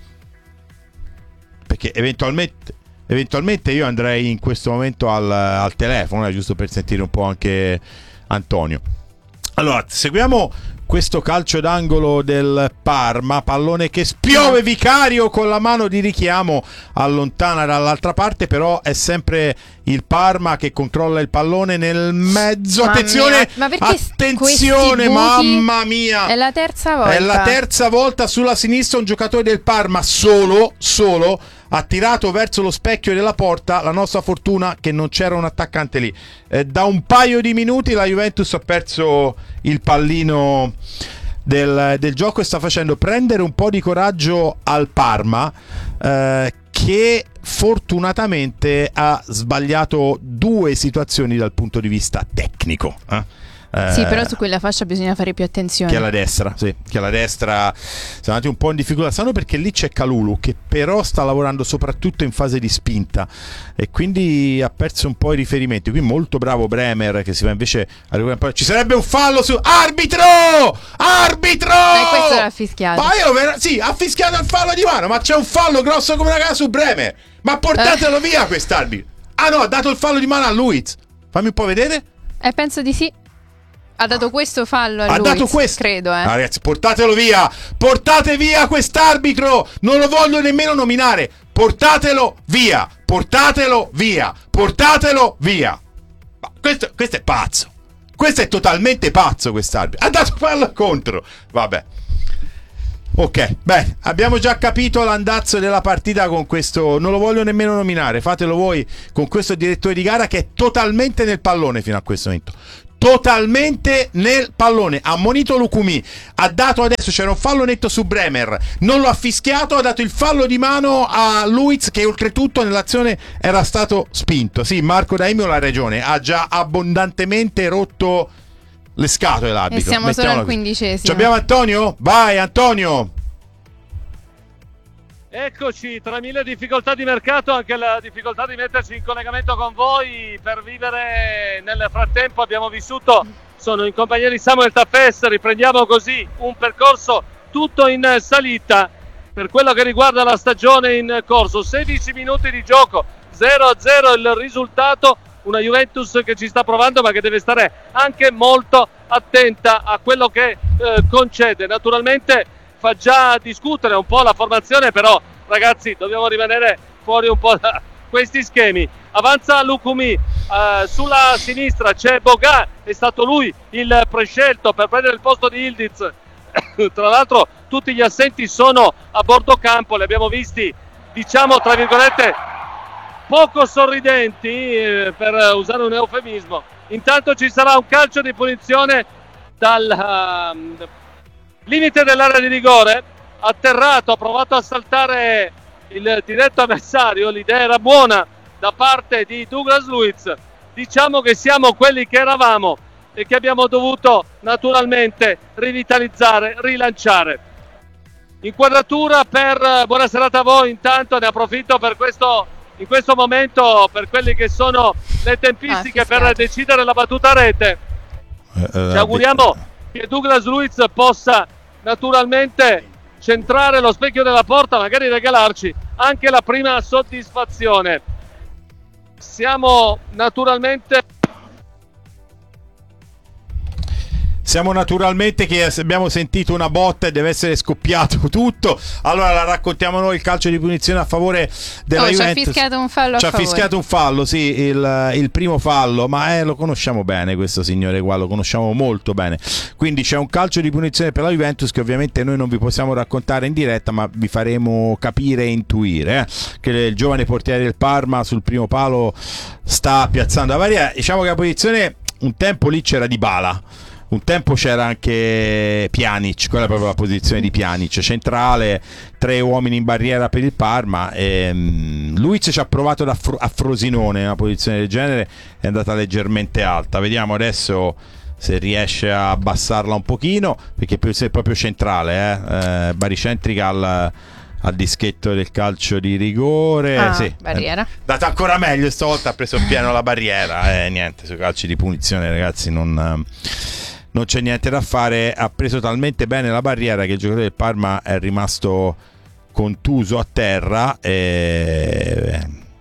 Perché eventualmente eventualmente io andrei in questo momento al, al telefono, eh, giusto per sentire un po' anche Antonio. Allora, seguiamo questo calcio d'angolo del Parma, pallone che spiove Vicario con la mano di richiamo, allontana dall'altra parte, però è sempre il Parma che controlla il pallone nel mezzo. Mamma attenzione, ma attenzione, mamma mia, è la terza volta. È la terza volta sulla sinistra un giocatore del Parma solo, solo ha tirato verso lo specchio della porta. La nostra fortuna che non c'era un attaccante lì. Eh, da un paio di minuti la Juventus ha perso il pallino del, del gioco, e sta facendo prendere un po' di coraggio al Parma, eh, che fortunatamente ha sbagliato due situazioni dal punto di vista tecnico. Eh? Sì, però su quella fascia bisogna fare più attenzione. Che alla destra, sì, che alla destra siamo andati un po' in difficoltà. Sanno perché lì c'è Kalulu, che però sta lavorando soprattutto in fase di spinta, e quindi ha perso un po' i riferimenti. Qui molto bravo Bremer, che si va invece a recuperare. Ci sarebbe un fallo su arbitro! Arbitro! E questo l'ha fischiato. Ma io ver- sì, ha fischiato il fallo di mano, ma c'è un fallo grosso come una casa su Bremer. Ma portatelo eh. via quest'arbitro. Ah no, ha dato il fallo di mano a Luiz. Fammi un po' vedere. Eh, penso di sì. Ha dato questo fallo a ha Luiz, dato questo, credo, eh. ah, ragazzi, portatelo via, portate via quest'arbitro, non lo voglio nemmeno nominare, portatelo via, portatelo via, portatelo via. Ma questo, questo è pazzo, questo è totalmente pazzo quest'arbitro, ha dato fallo contro, vabbè. Ok, beh, abbiamo già capito l'andazzo della partita con questo, non lo voglio nemmeno nominare, fatelo voi, con questo direttore di gara che è totalmente nel pallone fino a questo momento. Totalmente nel pallone. Ha ammonito Lukumi, ha dato adesso, c'era un fallo netto su Bremer, non lo ha fischiato, ha dato il fallo di mano a Luiz che oltretutto nell'azione era stato spinto. Sì, Marco Daimio ha ragione, ha già abbondantemente rotto le scatole l'arbitro. E siamo solo al quindicesimo. Ci abbiamo Antonio? Vai Antonio. Eccoci, tra mille difficoltà di mercato, anche la difficoltà di metterci in collegamento con voi per vivere nel frattempo. Abbiamo vissuto, sono in compagnia di Samuel Taffes, riprendiamo così un percorso tutto in salita per quello che riguarda la stagione in corso. sedici minuti di gioco, zero a zero il risultato, una Juventus che ci sta provando ma che deve stare anche molto attenta a quello che eh, concede. Naturalmente fa già discutere un po' la formazione, però ragazzi dobbiamo rimanere fuori un po' da questi schemi. Avanza Lukumi, eh, sulla sinistra c'è Boga, è stato lui il prescelto per prendere il posto di Ildiz. Tra l'altro tutti gli assenti sono a bordo campo, li abbiamo visti, diciamo tra virgolette poco sorridenti, eh, per usare un eufemismo. Intanto ci sarà un calcio di punizione dal uh, limite dell'area di rigore, atterrato, ha provato a saltare il diretto avversario, l'idea era buona da parte di Douglas Luiz. Diciamo che siamo quelli che eravamo e che abbiamo dovuto naturalmente rivitalizzare, rilanciare. Inquadratura per, buona serata a voi, intanto ne approfitto per questo, in questo momento per quelle che sono le tempistiche ah, per decidere la battuta a rete. Uh, Ci auguriamo che Douglas Luiz possa naturalmente centrare lo specchio della porta, magari regalarci anche la prima soddisfazione. Siamo naturalmente Siamo naturalmente che abbiamo sentito una botta e deve essere scoppiato tutto. Allora la raccontiamo noi, il calcio di punizione a favore della oh, Juventus. Ci ha fischiato un fallo Ci a ha fischiato un fallo, sì, il, il primo fallo, ma eh, lo conosciamo bene questo signore qua, lo conosciamo molto bene. Quindi c'è un calcio di punizione per la Juventus che ovviamente noi non vi possiamo raccontare in diretta, ma vi faremo capire e intuire eh, che il giovane portiere del Parma sul primo palo sta piazzando la barriera. Diciamo che la posizione un tempo lì c'era Dybala, un tempo c'era anche Pjanic, quella è proprio la posizione di Pjanic, centrale, tre uomini in barriera per il Parma. E, um, Luiz ci ha provato da Fro- a Frosinone in una posizione del genere, è andata leggermente alta. Vediamo adesso se riesce a abbassarla un pochino, perché è proprio centrale, eh? Eh, baricentrica al, al dischetto del calcio di rigore. Ah, sì, barriera. È data ancora meglio, stavolta ha preso pieno la barriera. Eh, niente, sui calci di punizione ragazzi non... non c'è niente da fare, ha preso talmente bene la barriera che il giocatore del Parma è rimasto contuso a terra e...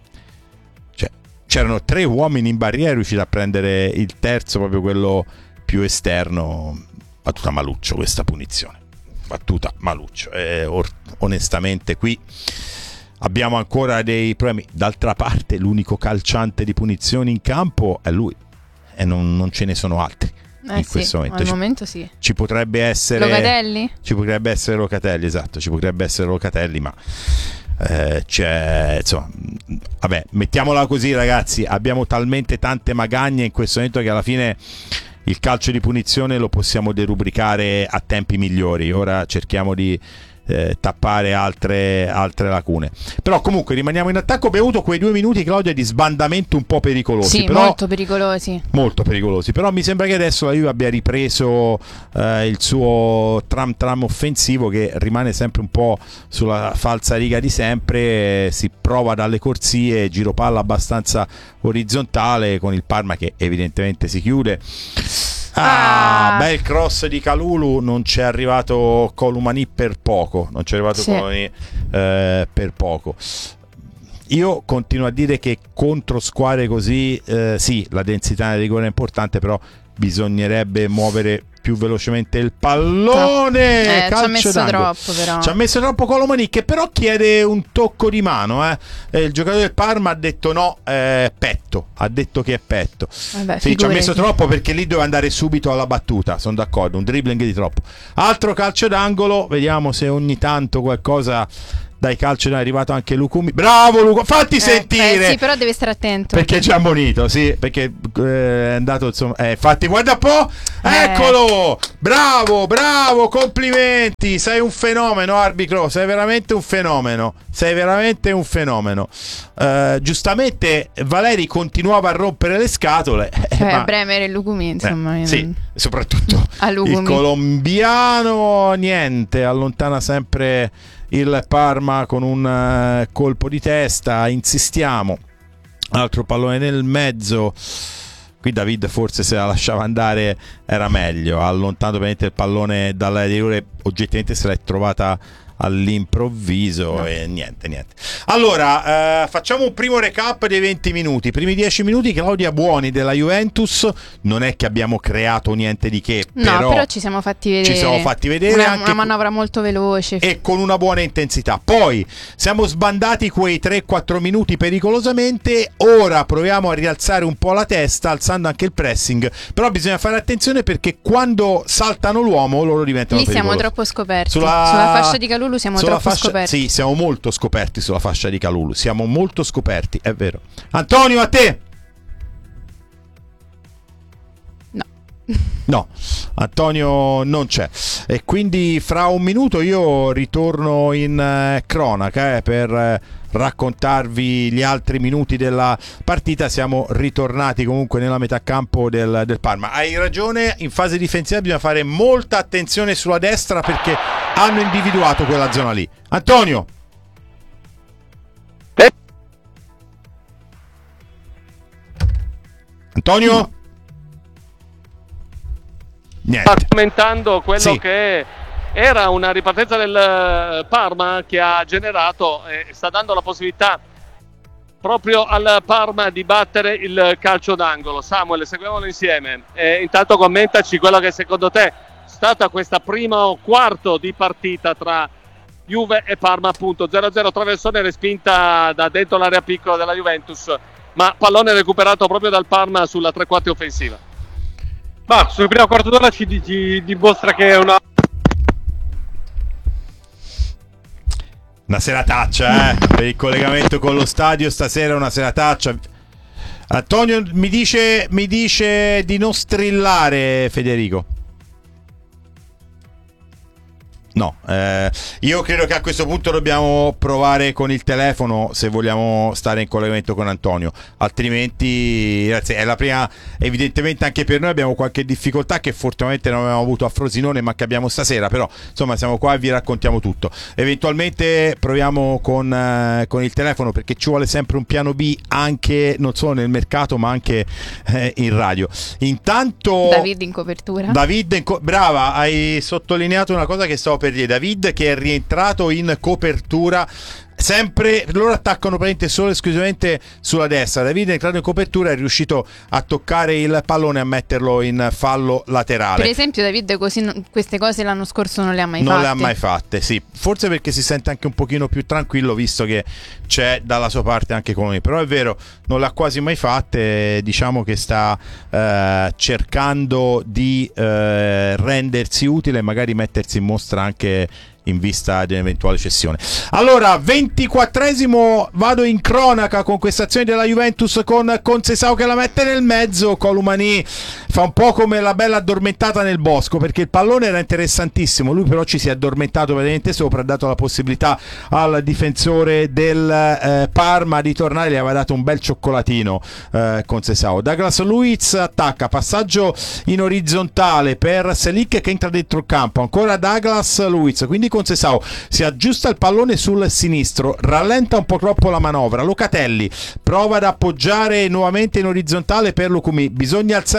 cioè, c'erano tre uomini in barriera, è riuscito a prendere il terzo, proprio quello più esterno. Battuta maluccio questa punizione, battuta maluccio, e or- onestamente qui abbiamo ancora dei problemi. D'altra parte l'unico calciante di punizioni in campo è lui e non, non ce ne sono altri. Eh in sì, questo momento al ci, momento sì. Ci potrebbe essere Locatelli? Ci potrebbe essere Locatelli, esatto, ci potrebbe essere Locatelli, ma eh, c'è, insomma, vabbè, mettiamola così ragazzi, abbiamo talmente tante magagne in questo momento che alla fine il calcio di punizione lo possiamo derubricare a tempi migliori. Ora cerchiamo di Eh, tappare altre, altre lacune, però comunque rimaniamo in attacco. Abbiamo avuto quei due minuti, Claudia, di sbandamento un po' pericolosi, sì, però, molto pericolosi molto pericolosi, però mi sembra che adesso la Juve abbia ripreso eh, il suo tram tram offensivo, che rimane sempre un po' sulla falsa riga di sempre, si prova dalle corsie, giro palla abbastanza orizzontale con il Parma che evidentemente si chiude. Ah, ah, bel cross di Kalulu, non c'è arrivato Columani per poco, non c'è arrivato sì. Columani eh, per poco. Io continuo a dire che contro squadre così, eh, sì, la densità nel rigore è importante, però bisognerebbe muovere più velocemente il pallone. Eh, ci ha messo d'angolo. troppo però. Ci ha messo troppo Colomani, che però chiede un tocco di mano. Eh. Eh, il giocatore del Parma ha detto no, eh, petto. Ha detto che è petto. Vabbè, sì, ci ha messo troppo perché lì doveva andare subito alla battuta. Sono d'accordo, un dribbling di troppo. Altro calcio d'angolo, vediamo se ogni tanto qualcosa. Dai calcio è arrivato anche Lucumi. Bravo Luca, fatti eh, sentire. Eh, sì, però deve stare attento. Perché ci ha ammonito, sì, perché eh, è andato insomma. Eh, infatti, guarda un po'. Eh. Eccolo! Bravo, bravo, complimenti. Sei un fenomeno, arbitro. Sei veramente un fenomeno. Sei veramente un fenomeno. Uh, giustamente Valeri continuava a rompere le scatole. Cioè, ma... Bremer e Lucumi, insomma. Eh, sì, soprattutto il colombiano, niente, allontana sempre il Parma con un uh, colpo di testa. Insistiamo, altro pallone nel mezzo. Qui David forse se la lasciava andare era meglio, ha allontanato veramente il pallone dall'area di rigore, oggettivamente se l'è trovata all'improvviso no. E niente niente allora eh, facciamo un primo recap dei venti minuti. Primi dieci minuti Claudia Buoni della Juventus, non è che abbiamo creato niente di che, no, però, però ci siamo fatti vedere, ci siamo fatti vedere una, anche una manovra molto veloce e con una buona intensità. Poi siamo sbandati quei tre quattro minuti pericolosamente. Ora proviamo a rialzare un po' la testa alzando anche il pressing, però bisogna fare attenzione perché quando saltano l'uomo loro diventano lì pericolosi. siamo troppo scoperti sulla, sulla fascia di Calulu siamo sulla troppo fascia, scoperti. Sì, siamo molto scoperti sulla fascia di Calulu. Siamo molto scoperti, è vero. Antonio, a te. No. No, Antonio non c'è. E quindi fra un minuto io ritorno in eh, cronaca eh, per eh, raccontarvi gli altri minuti della partita. Siamo ritornati comunque nella metà campo del, del Parma. Hai ragione, in fase difensiva bisogna fare molta attenzione sulla destra perché hanno individuato quella zona lì. Antonio. Antonio? Niente. Sta commentando quello sì. che era una ripartenza del Parma che ha generato e sta dando la possibilità proprio al Parma di battere il calcio d'angolo. Samuel, seguiamolo insieme e intanto commentaci quello che secondo te è stata questa prima quarto di partita tra Juve e Parma, appunto zero a zero, traversone respinta da dentro l'area piccola della Juventus, ma pallone recuperato proprio dal Parma sulla tre quarti offensiva. Ma sul primo quarto d'ora ci, ci dimostra che è una una serataccia eh? Per il collegamento con lo stadio stasera, una serataccia. Antonio mi dice, mi dice di non strillare, Federico. No, eh, io credo che a questo punto dobbiamo provare con il telefono se vogliamo stare in collegamento con Antonio, altrimenti ragazzi, è la prima, evidentemente anche per noi abbiamo qualche difficoltà che fortunatamente non abbiamo avuto a Frosinone ma che abbiamo stasera, però insomma siamo qua e vi raccontiamo tutto. Eventualmente proviamo con, eh, con il telefono perché ci vuole sempre un piano B anche non solo nel mercato ma anche eh, in radio. Intanto David in copertura. David in co- brava, hai sottolineato una cosa che stavo per dire. David che è rientrato in copertura. Sempre loro attaccano praticamente solo e esclusivamente sulla destra. David è entrato in copertura e è riuscito a toccare il pallone e a metterlo in fallo laterale. Per esempio David così, queste cose l'anno scorso non le ha mai non fatte. Non le ha mai fatte, sì. Forse perché si sente anche un pochino più tranquillo visto che c'è dalla sua parte anche Colomani. Però è vero, non le ha quasi mai fatte. Diciamo che sta eh, cercando di eh, rendersi utile e magari mettersi in mostra anche in vista di un'eventuale cessione. Allora, ventiquattresimo, vado in cronaca con questa azione della Juventus con Conceição che la mette nel mezzo. Colomani fa un po' come la bella addormentata nel bosco perché il pallone era interessantissimo, lui però ci si è addormentato praticamente sopra, ha dato la possibilità al difensore del eh, Parma di tornare, gli aveva dato un bel cioccolatino eh, Conceição. Douglas Luiz attacca, passaggio in orizzontale per Selic che entra dentro il campo, ancora Douglas Luiz, quindi Conceição si aggiusta il pallone sul sinistro, rallenta un po' troppo la manovra, Locatelli prova ad appoggiare nuovamente in orizzontale per Lucumi, bisogna alzare i giri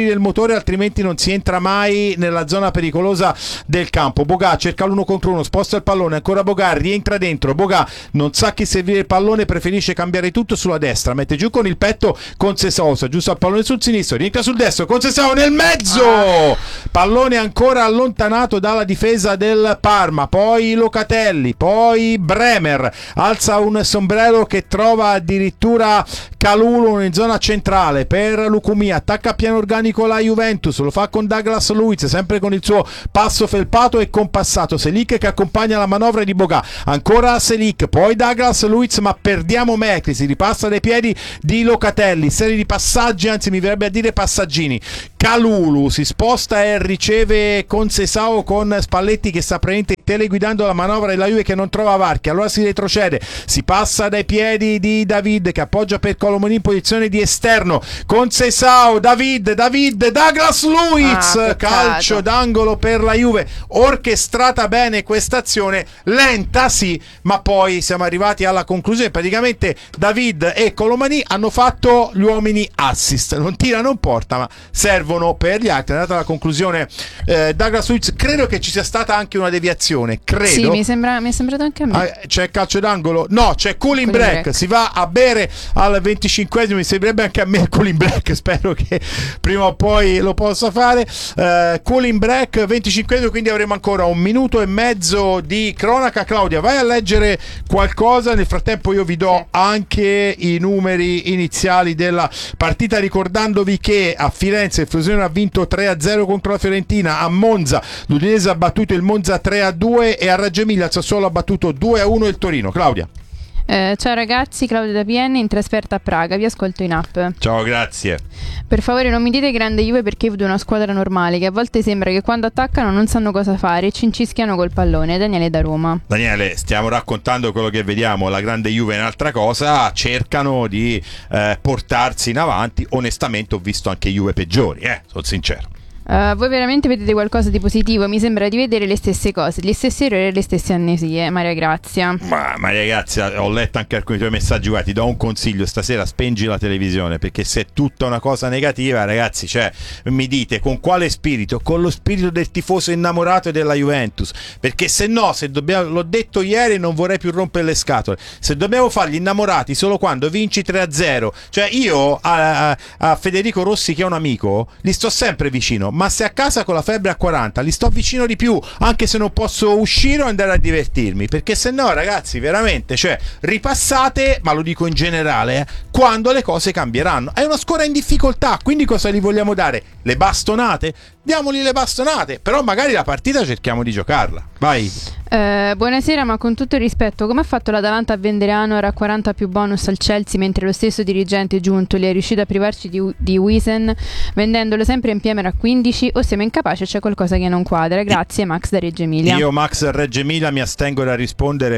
giri del motore, altrimenti non si entra mai nella zona pericolosa del campo. Bogà cerca l'uno contro uno, sposta il pallone, ancora Bogà, rientra dentro. Bogà non sa chi servire il pallone, preferisce cambiare tutto sulla destra, mette giù con il petto Conceição, giusto al pallone sul sinistro, rientra sul destro, Conceição nel mezzo, ah. pallone ancora allontanato dalla difesa del Parma. Poi Locatelli, poi Bremer, alza un sombrero che trova addirittura Kalulu in zona centrale per Lukumi, attacca a piano organico la Juventus, lo fa con Douglas Luiz, sempre con il suo passo felpato e compassato. Selic che accompagna la manovra di Bogà, ancora Selic, poi Douglas Luiz, ma perdiamo Mekri, si ripassa dai piedi di Locatelli, serie di passaggi, anzi mi verrebbe a dire passaggini. Kalulu si sposta e riceve Conceição con Spalletti che sta praticamente teleguidando la manovra della Juve che non trova varchi, allora si retrocede, si passa dai piedi di David che appoggia per Colomoni in posizione di esterno. Conceição, David, David, Douglas Luiz, ah, calcio d'angolo per la Juve. Orchestrata bene questa azione, lenta sì, ma poi siamo arrivati alla conclusione. Praticamente David e Colomani hanno fatto gli uomini assist, non tira, non porta, ma servono per gli altri. È andata alla conclusione eh, Douglas Luiz. Credo che ci sia stata anche una deviazione, credo. Sì, mi sembra, mi è sembrato anche a me. Ah, c'è calcio d'angolo? No, c'è cooling break. break. Si va a bere al venticinquesimo, mi sembrerebbe anche a me il cooling break, spero che prima o poi lo possa fare. Uh, cooling break, venticinquesimo, quindi avremo ancora un minuto e mezzo di cronaca. Claudia, vai a leggere qualcosa, nel frattempo io vi do anche i numeri iniziali della partita, ricordandovi che a Firenze il Frosinone ha vinto tre a zero contro la Fiorentina, a Monza l'Udinese ha battuto il Monza tre a due e a Reggio Emilia il Sassuolo ha battuto due a uno il Torino. Claudia. Eh, ciao ragazzi, Claudia da P N in trasferta a Praga, vi ascolto in app. Ciao, grazie. Per favore non mi dite grande Juve, perché io vedo una squadra normale che a volte sembra che quando attaccano non sanno cosa fare e cincischiano col pallone. Daniele da Roma. Daniele, stiamo raccontando quello che vediamo, la grande Juve è un'altra cosa, cercano di eh, portarsi in avanti. Onestamente ho visto anche Juve peggiori, eh, sono sincero. Uh, voi veramente vedete qualcosa di positivo? Mi sembra di vedere le stesse cose, gli stessi errori e le stesse amnesie. Maria Grazia. Ma Maria Grazia, ho letto anche alcuni tuoi messaggi. Guarda, ti do un consiglio: stasera spengi la televisione, perché se è tutta una cosa negativa, ragazzi, cioè, mi dite con quale spirito? Con lo spirito del tifoso innamorato della Juventus, perché se no, se dobbiamo, l'ho detto ieri, non vorrei più rompere le scatole, se dobbiamo fargli innamorati solo quando vinci tre a zero, cioè io a, a, a Federico Rossi, che è un amico, gli sto sempre vicino, ma se a casa con la febbre a quaranta li sto vicino di più, anche se non posso uscire o andare a divertirmi, perché se no, ragazzi, veramente, cioè, ripassate, ma lo dico in generale, eh, quando le cose cambieranno. È una squadra in difficoltà, quindi cosa gli vogliamo dare? Le bastonate? Diamogli le bastonate, però magari la partita cerchiamo di giocarla. Vai. Eh, buonasera, ma con tutto il rispetto, come ha fatto l'Atalanta a vendere Anor a quaranta più bonus al Chelsea, mentre lo stesso dirigente Giuntoli è riuscito a privarci di, di Wiesen vendendolo sempre in P M a quindici? O siamo incapaci, c'è qualcosa che non quadra? Grazie, Max da Reggio Emilia. Io Max Reggio Emilia mi astengo da rispondere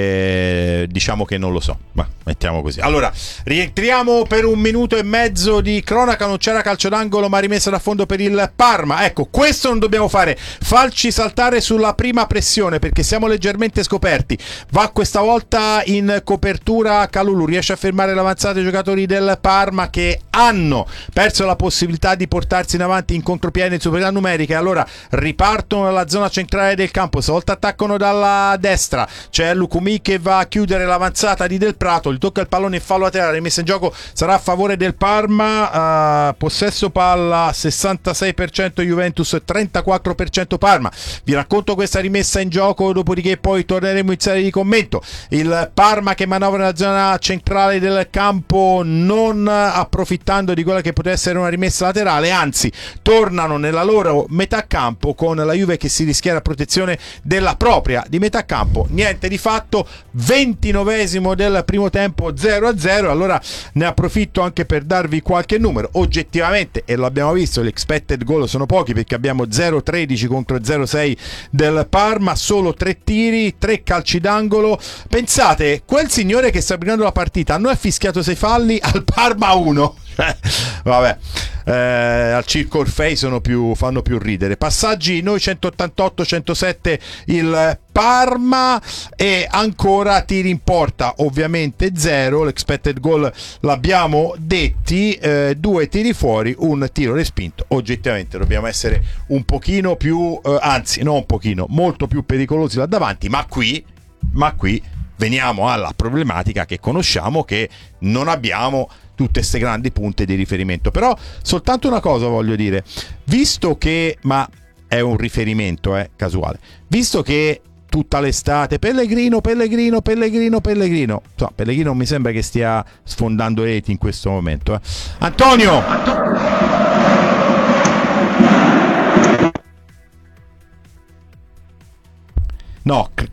perché diciamo che non lo so, ma mettiamo così. Allora, rientriamo per un minuto e mezzo di cronaca. Non c'era calcio d'angolo, ma rimessa da fondo per il Parma. Ecco, questo non dobbiamo fare, farci saltare sulla prima pressione, perché siamo leggermente scoperti. Va questa volta in copertura Kalulu, riesce a fermare l'avanzata dei giocatori del Parma, che hanno perso la possibilità di portarsi in avanti in contropiede in superiorità numerica, e allora ripartono dalla zona centrale del campo. Stavolta attaccano dalla destra, c'è Lukumi che va a chiudere l'avanzata di Del Prato, gli tocca il pallone in fallo laterale, rimessa in gioco sarà a favore del Parma. uh, possesso palla sessantasei per cento Juventus, trentaquattro per cento Parma. Vi racconto questa rimessa in gioco, dopodiché poi torneremo in serie di commento. Il Parma che manovra nella zona centrale del campo, non approfittando di quella che poteva essere una rimessa laterale, anzi tornano nella loro metà campo con la Juve che si rischiera a protezione della propria di metà campo. Niente di fatto, ventinovesimo del primo tempo, zero a zero. Allora ne approfitto anche per darvi qualche numero. Oggettivamente, e lo abbiamo visto, gli expected goal sono pochi, perché abbiamo zero tredici contro zero sei del Parma, solo tre tiri, tre calci d'angolo. Pensate, quel signore che sta aprendo la partita, a noi ha fischiato sei falli, al Parma uno. Vabbè, eh, al Circo Orfei sono più, fanno più ridere. Passaggi, noi centottantotto centosette il Parma, e ancora tiri in porta ovviamente zero, l'expected goal l'abbiamo detti, eh, due tiri fuori, un tiro respinto. Oggettivamente dobbiamo essere un pochino più, eh, anzi non un pochino, molto più pericolosi là davanti, ma qui, ma qui veniamo alla problematica che conosciamo, che non abbiamo tutte queste grandi punte di riferimento. Però soltanto una cosa voglio dire, visto che, ma è un riferimento eh, casuale, visto che tutta l'estate Pellegrino, Pellegrino, Pellegrino, Pellegrino, so, Pellegrino non mi sembra che stia sfondando reti in questo momento, eh. Antonio, no, c-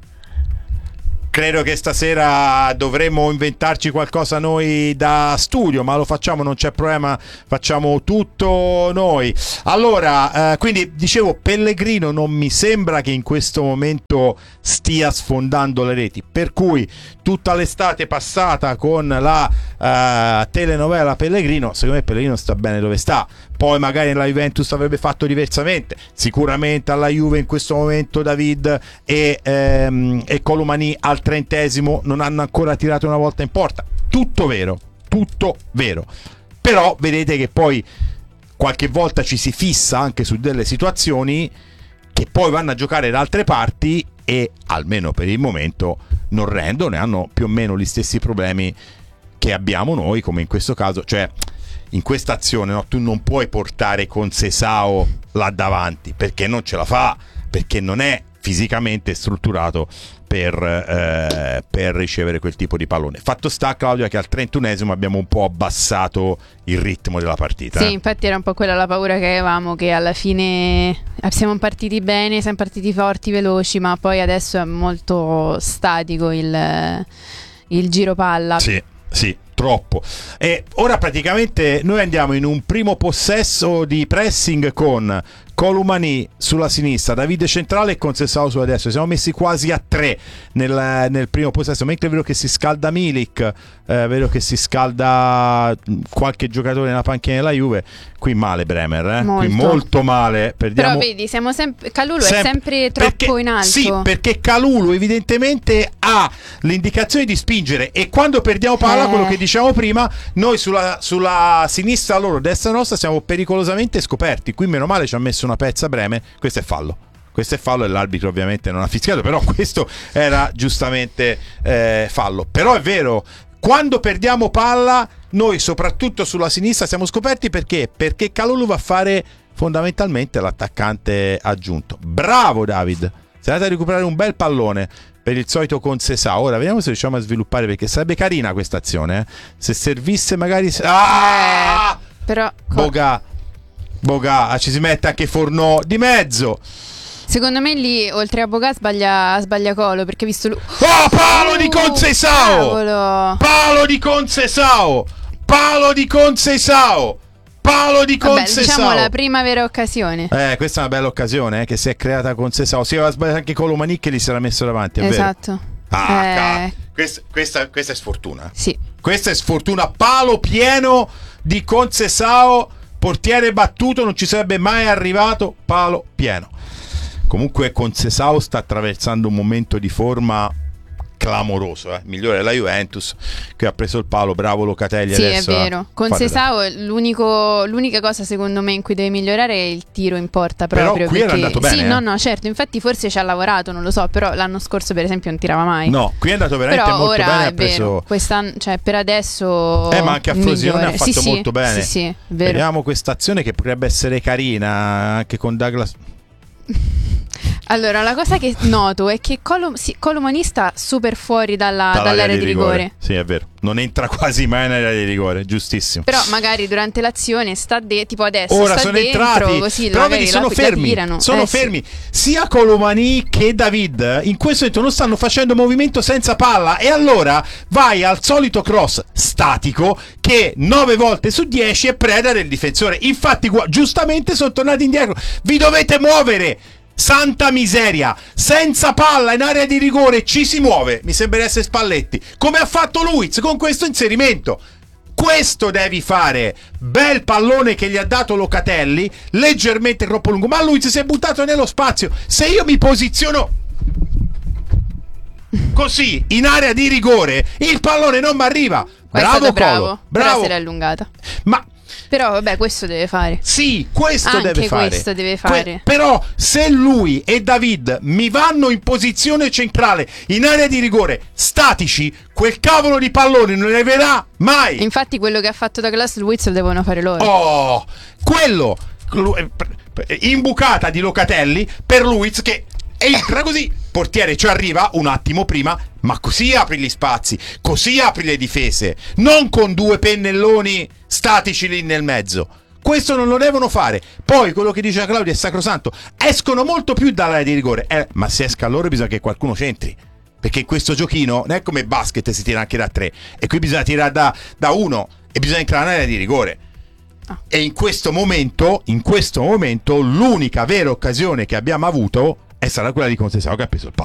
credo che stasera dovremmo inventarci qualcosa noi da studio, ma lo facciamo, non c'è problema, facciamo tutto noi. Allora, eh, quindi dicevo, Pellegrino non mi sembra che in questo momento stia sfondando le reti, per cui tutta l'estate passata con la eh, telenovela Pellegrino, secondo me Pellegrino sta bene dove sta. Poi magari la Juventus avrebbe fatto diversamente, sicuramente alla Juve in questo momento David e, ehm, e Colomani al trentesimo non hanno ancora tirato una volta in porta, tutto vero, tutto vero, però vedete che poi qualche volta ci si fissa anche su delle situazioni che poi vanno a giocare da altre parti e almeno per il momento non rendono e hanno più o meno gli stessi problemi che abbiamo noi, come in questo caso, cioè in questa azione, no, tu non puoi portare Conceição là davanti perché non ce la fa, perché non è fisicamente strutturato per, eh, per ricevere quel tipo di pallone. Fatto sta, Claudia, che al trentunesimo abbiamo un po' abbassato il ritmo della partita. Sì, eh. infatti era un po' quella la paura che avevamo, che alla fine siamo partiti bene, siamo partiti forti, veloci, ma poi adesso è molto statico il, il giro palla. Sì, sì, troppo. E ora praticamente noi andiamo in un primo possesso di pressing con Colomani sulla sinistra, Davide centrale e Conceição sulla destra. Siamo messi quasi a tre nel, nel primo possesso, mentre vedo che si scalda Milik, eh, vedo che si scalda qualche giocatore nella panchina della Juve. Qui male Bremer, eh? Molto. Qui molto male. Perdiamo... Però vedi, siamo sempre Kalulu Sem- è sempre troppo perché, in alto. Sì, perché Kalulu evidentemente ha l'indicazione di spingere, e quando perdiamo palla, eh. quello che diciamo prima, noi sulla, sulla sinistra loro, destra nostra, siamo pericolosamente scoperti. Qui meno male ci ha messo una pezza Bremer. Questo è fallo. Questo è fallo e l'arbitro ovviamente non ha fischiato, però questo era giustamente eh, fallo. Però è vero, quando perdiamo palla noi soprattutto sulla sinistra siamo scoperti, perché? Perché Kalulu va a fare fondamentalmente l'attaccante aggiunto. Bravo David, sei andato a recuperare un bel pallone per il solito Conceição. Ora vediamo se riusciamo a sviluppare, perché sarebbe carina questa azione, eh? Se servisse magari... Ah! Eh, però Boga, Boga, ci si mette anche Fornò di mezzo. secondo me lì oltre a Boga sbaglia, sbaglia Colo, perché visto lui... Oh, palo di Conceição! Cavolo. Palo di Conceição! Palo di Conceição! Palo di Vabbè, Conceição! diciamo la prima vera occasione. Eh, questa è una bella occasione eh, che si è creata Conceição. Si aveva sbagliato anche Colomani che li si era messo davanti, è Esatto. vero? Ah, Eh, ca- questa, questa, questa è sfortuna. Sì. Questa è sfortuna. Palo pieno di Conceição, portiere battuto, non ci sarebbe mai arrivato. Palo pieno. Comunque Conceição sta attraversando un momento di forma clamoroso, eh? Migliore della Juventus, che ha preso il palo. Bravo Locatelli. Sì, adesso, è vero. eh? Conceição l'unico l'unica cosa secondo me in cui deve migliorare è il tiro in porta proprio. Però qui era perché... andato bene, Sì, eh? no, no, certo. Infatti forse ci ha lavorato, non lo so, però l'anno scorso per esempio non tirava mai. No, qui è andato veramente però molto ora bene. è Ha preso... vero. Quest'anno, cioè per adesso Eh, ma anche a Frosinone ha fatto sì, sì, molto bene. Sì, sì, è vero. Vediamo questa azione che potrebbe essere carina anche con Douglas. Allora, la cosa che noto è che Colo, sì, Colomani sta super fuori dalla, dall'area di rigore. rigore. Sì, è vero. Non entra quasi mai nell'area di rigore, giustissimo. Però magari durante l'azione sta de- tipo adesso Ora sta sono dentro, entrati, così però magari vedi, sono la, fermi. la tirano. Sono eh, fermi. Sì. Sia Colomani che David in questo momento non stanno facendo movimento senza palla, e allora vai al solito cross statico che nove volte su dieci è preda del difensore. Infatti giustamente sono tornati indietro. Vi dovete muovere. Santa miseria, senza palla in area di rigore ci si muove. Mi sembra essere Spalletti, come ha fatto Luiz con questo inserimento. Questo devi fare. Bel pallone che gli ha dato Locatelli, leggermente troppo lungo, ma lui si è buttato nello spazio. Se io mi posiziono così in area di rigore, il pallone non mi arriva. Bravo, bravo, bravo. Però se l'è allungata. Ma però vabbè, questo deve fare. sì, questo Anche deve fare. questo deve fare. Que- però se lui e David mi vanno in posizione centrale, in area di rigore, statici, quel cavolo di pallone non ne verrà mai. Infatti quello che ha fatto Douglas Luiz lo devono fare loro. Oh, quello imbucata di Locatelli per Luiz che entra così, portiere ci arriva un attimo prima, ma così apri gli spazi, così apri le difese, non con due pennelloni statici lì nel mezzo. Questo non lo devono fare. Poi quello che dice Claudia è sacrosanto, escono molto più dall'area di rigore, eh, ma se esca loro bisogna che qualcuno c'entri, perché in questo giochino non è come basket, si tira anche da tre, e qui bisogna tirare da, da uno e bisogna entrare nell'area di rigore. Ah. E in questo momento, in questo momento l'unica vera occasione che abbiamo avuto è stata quella di Contesao che ha preso il palo.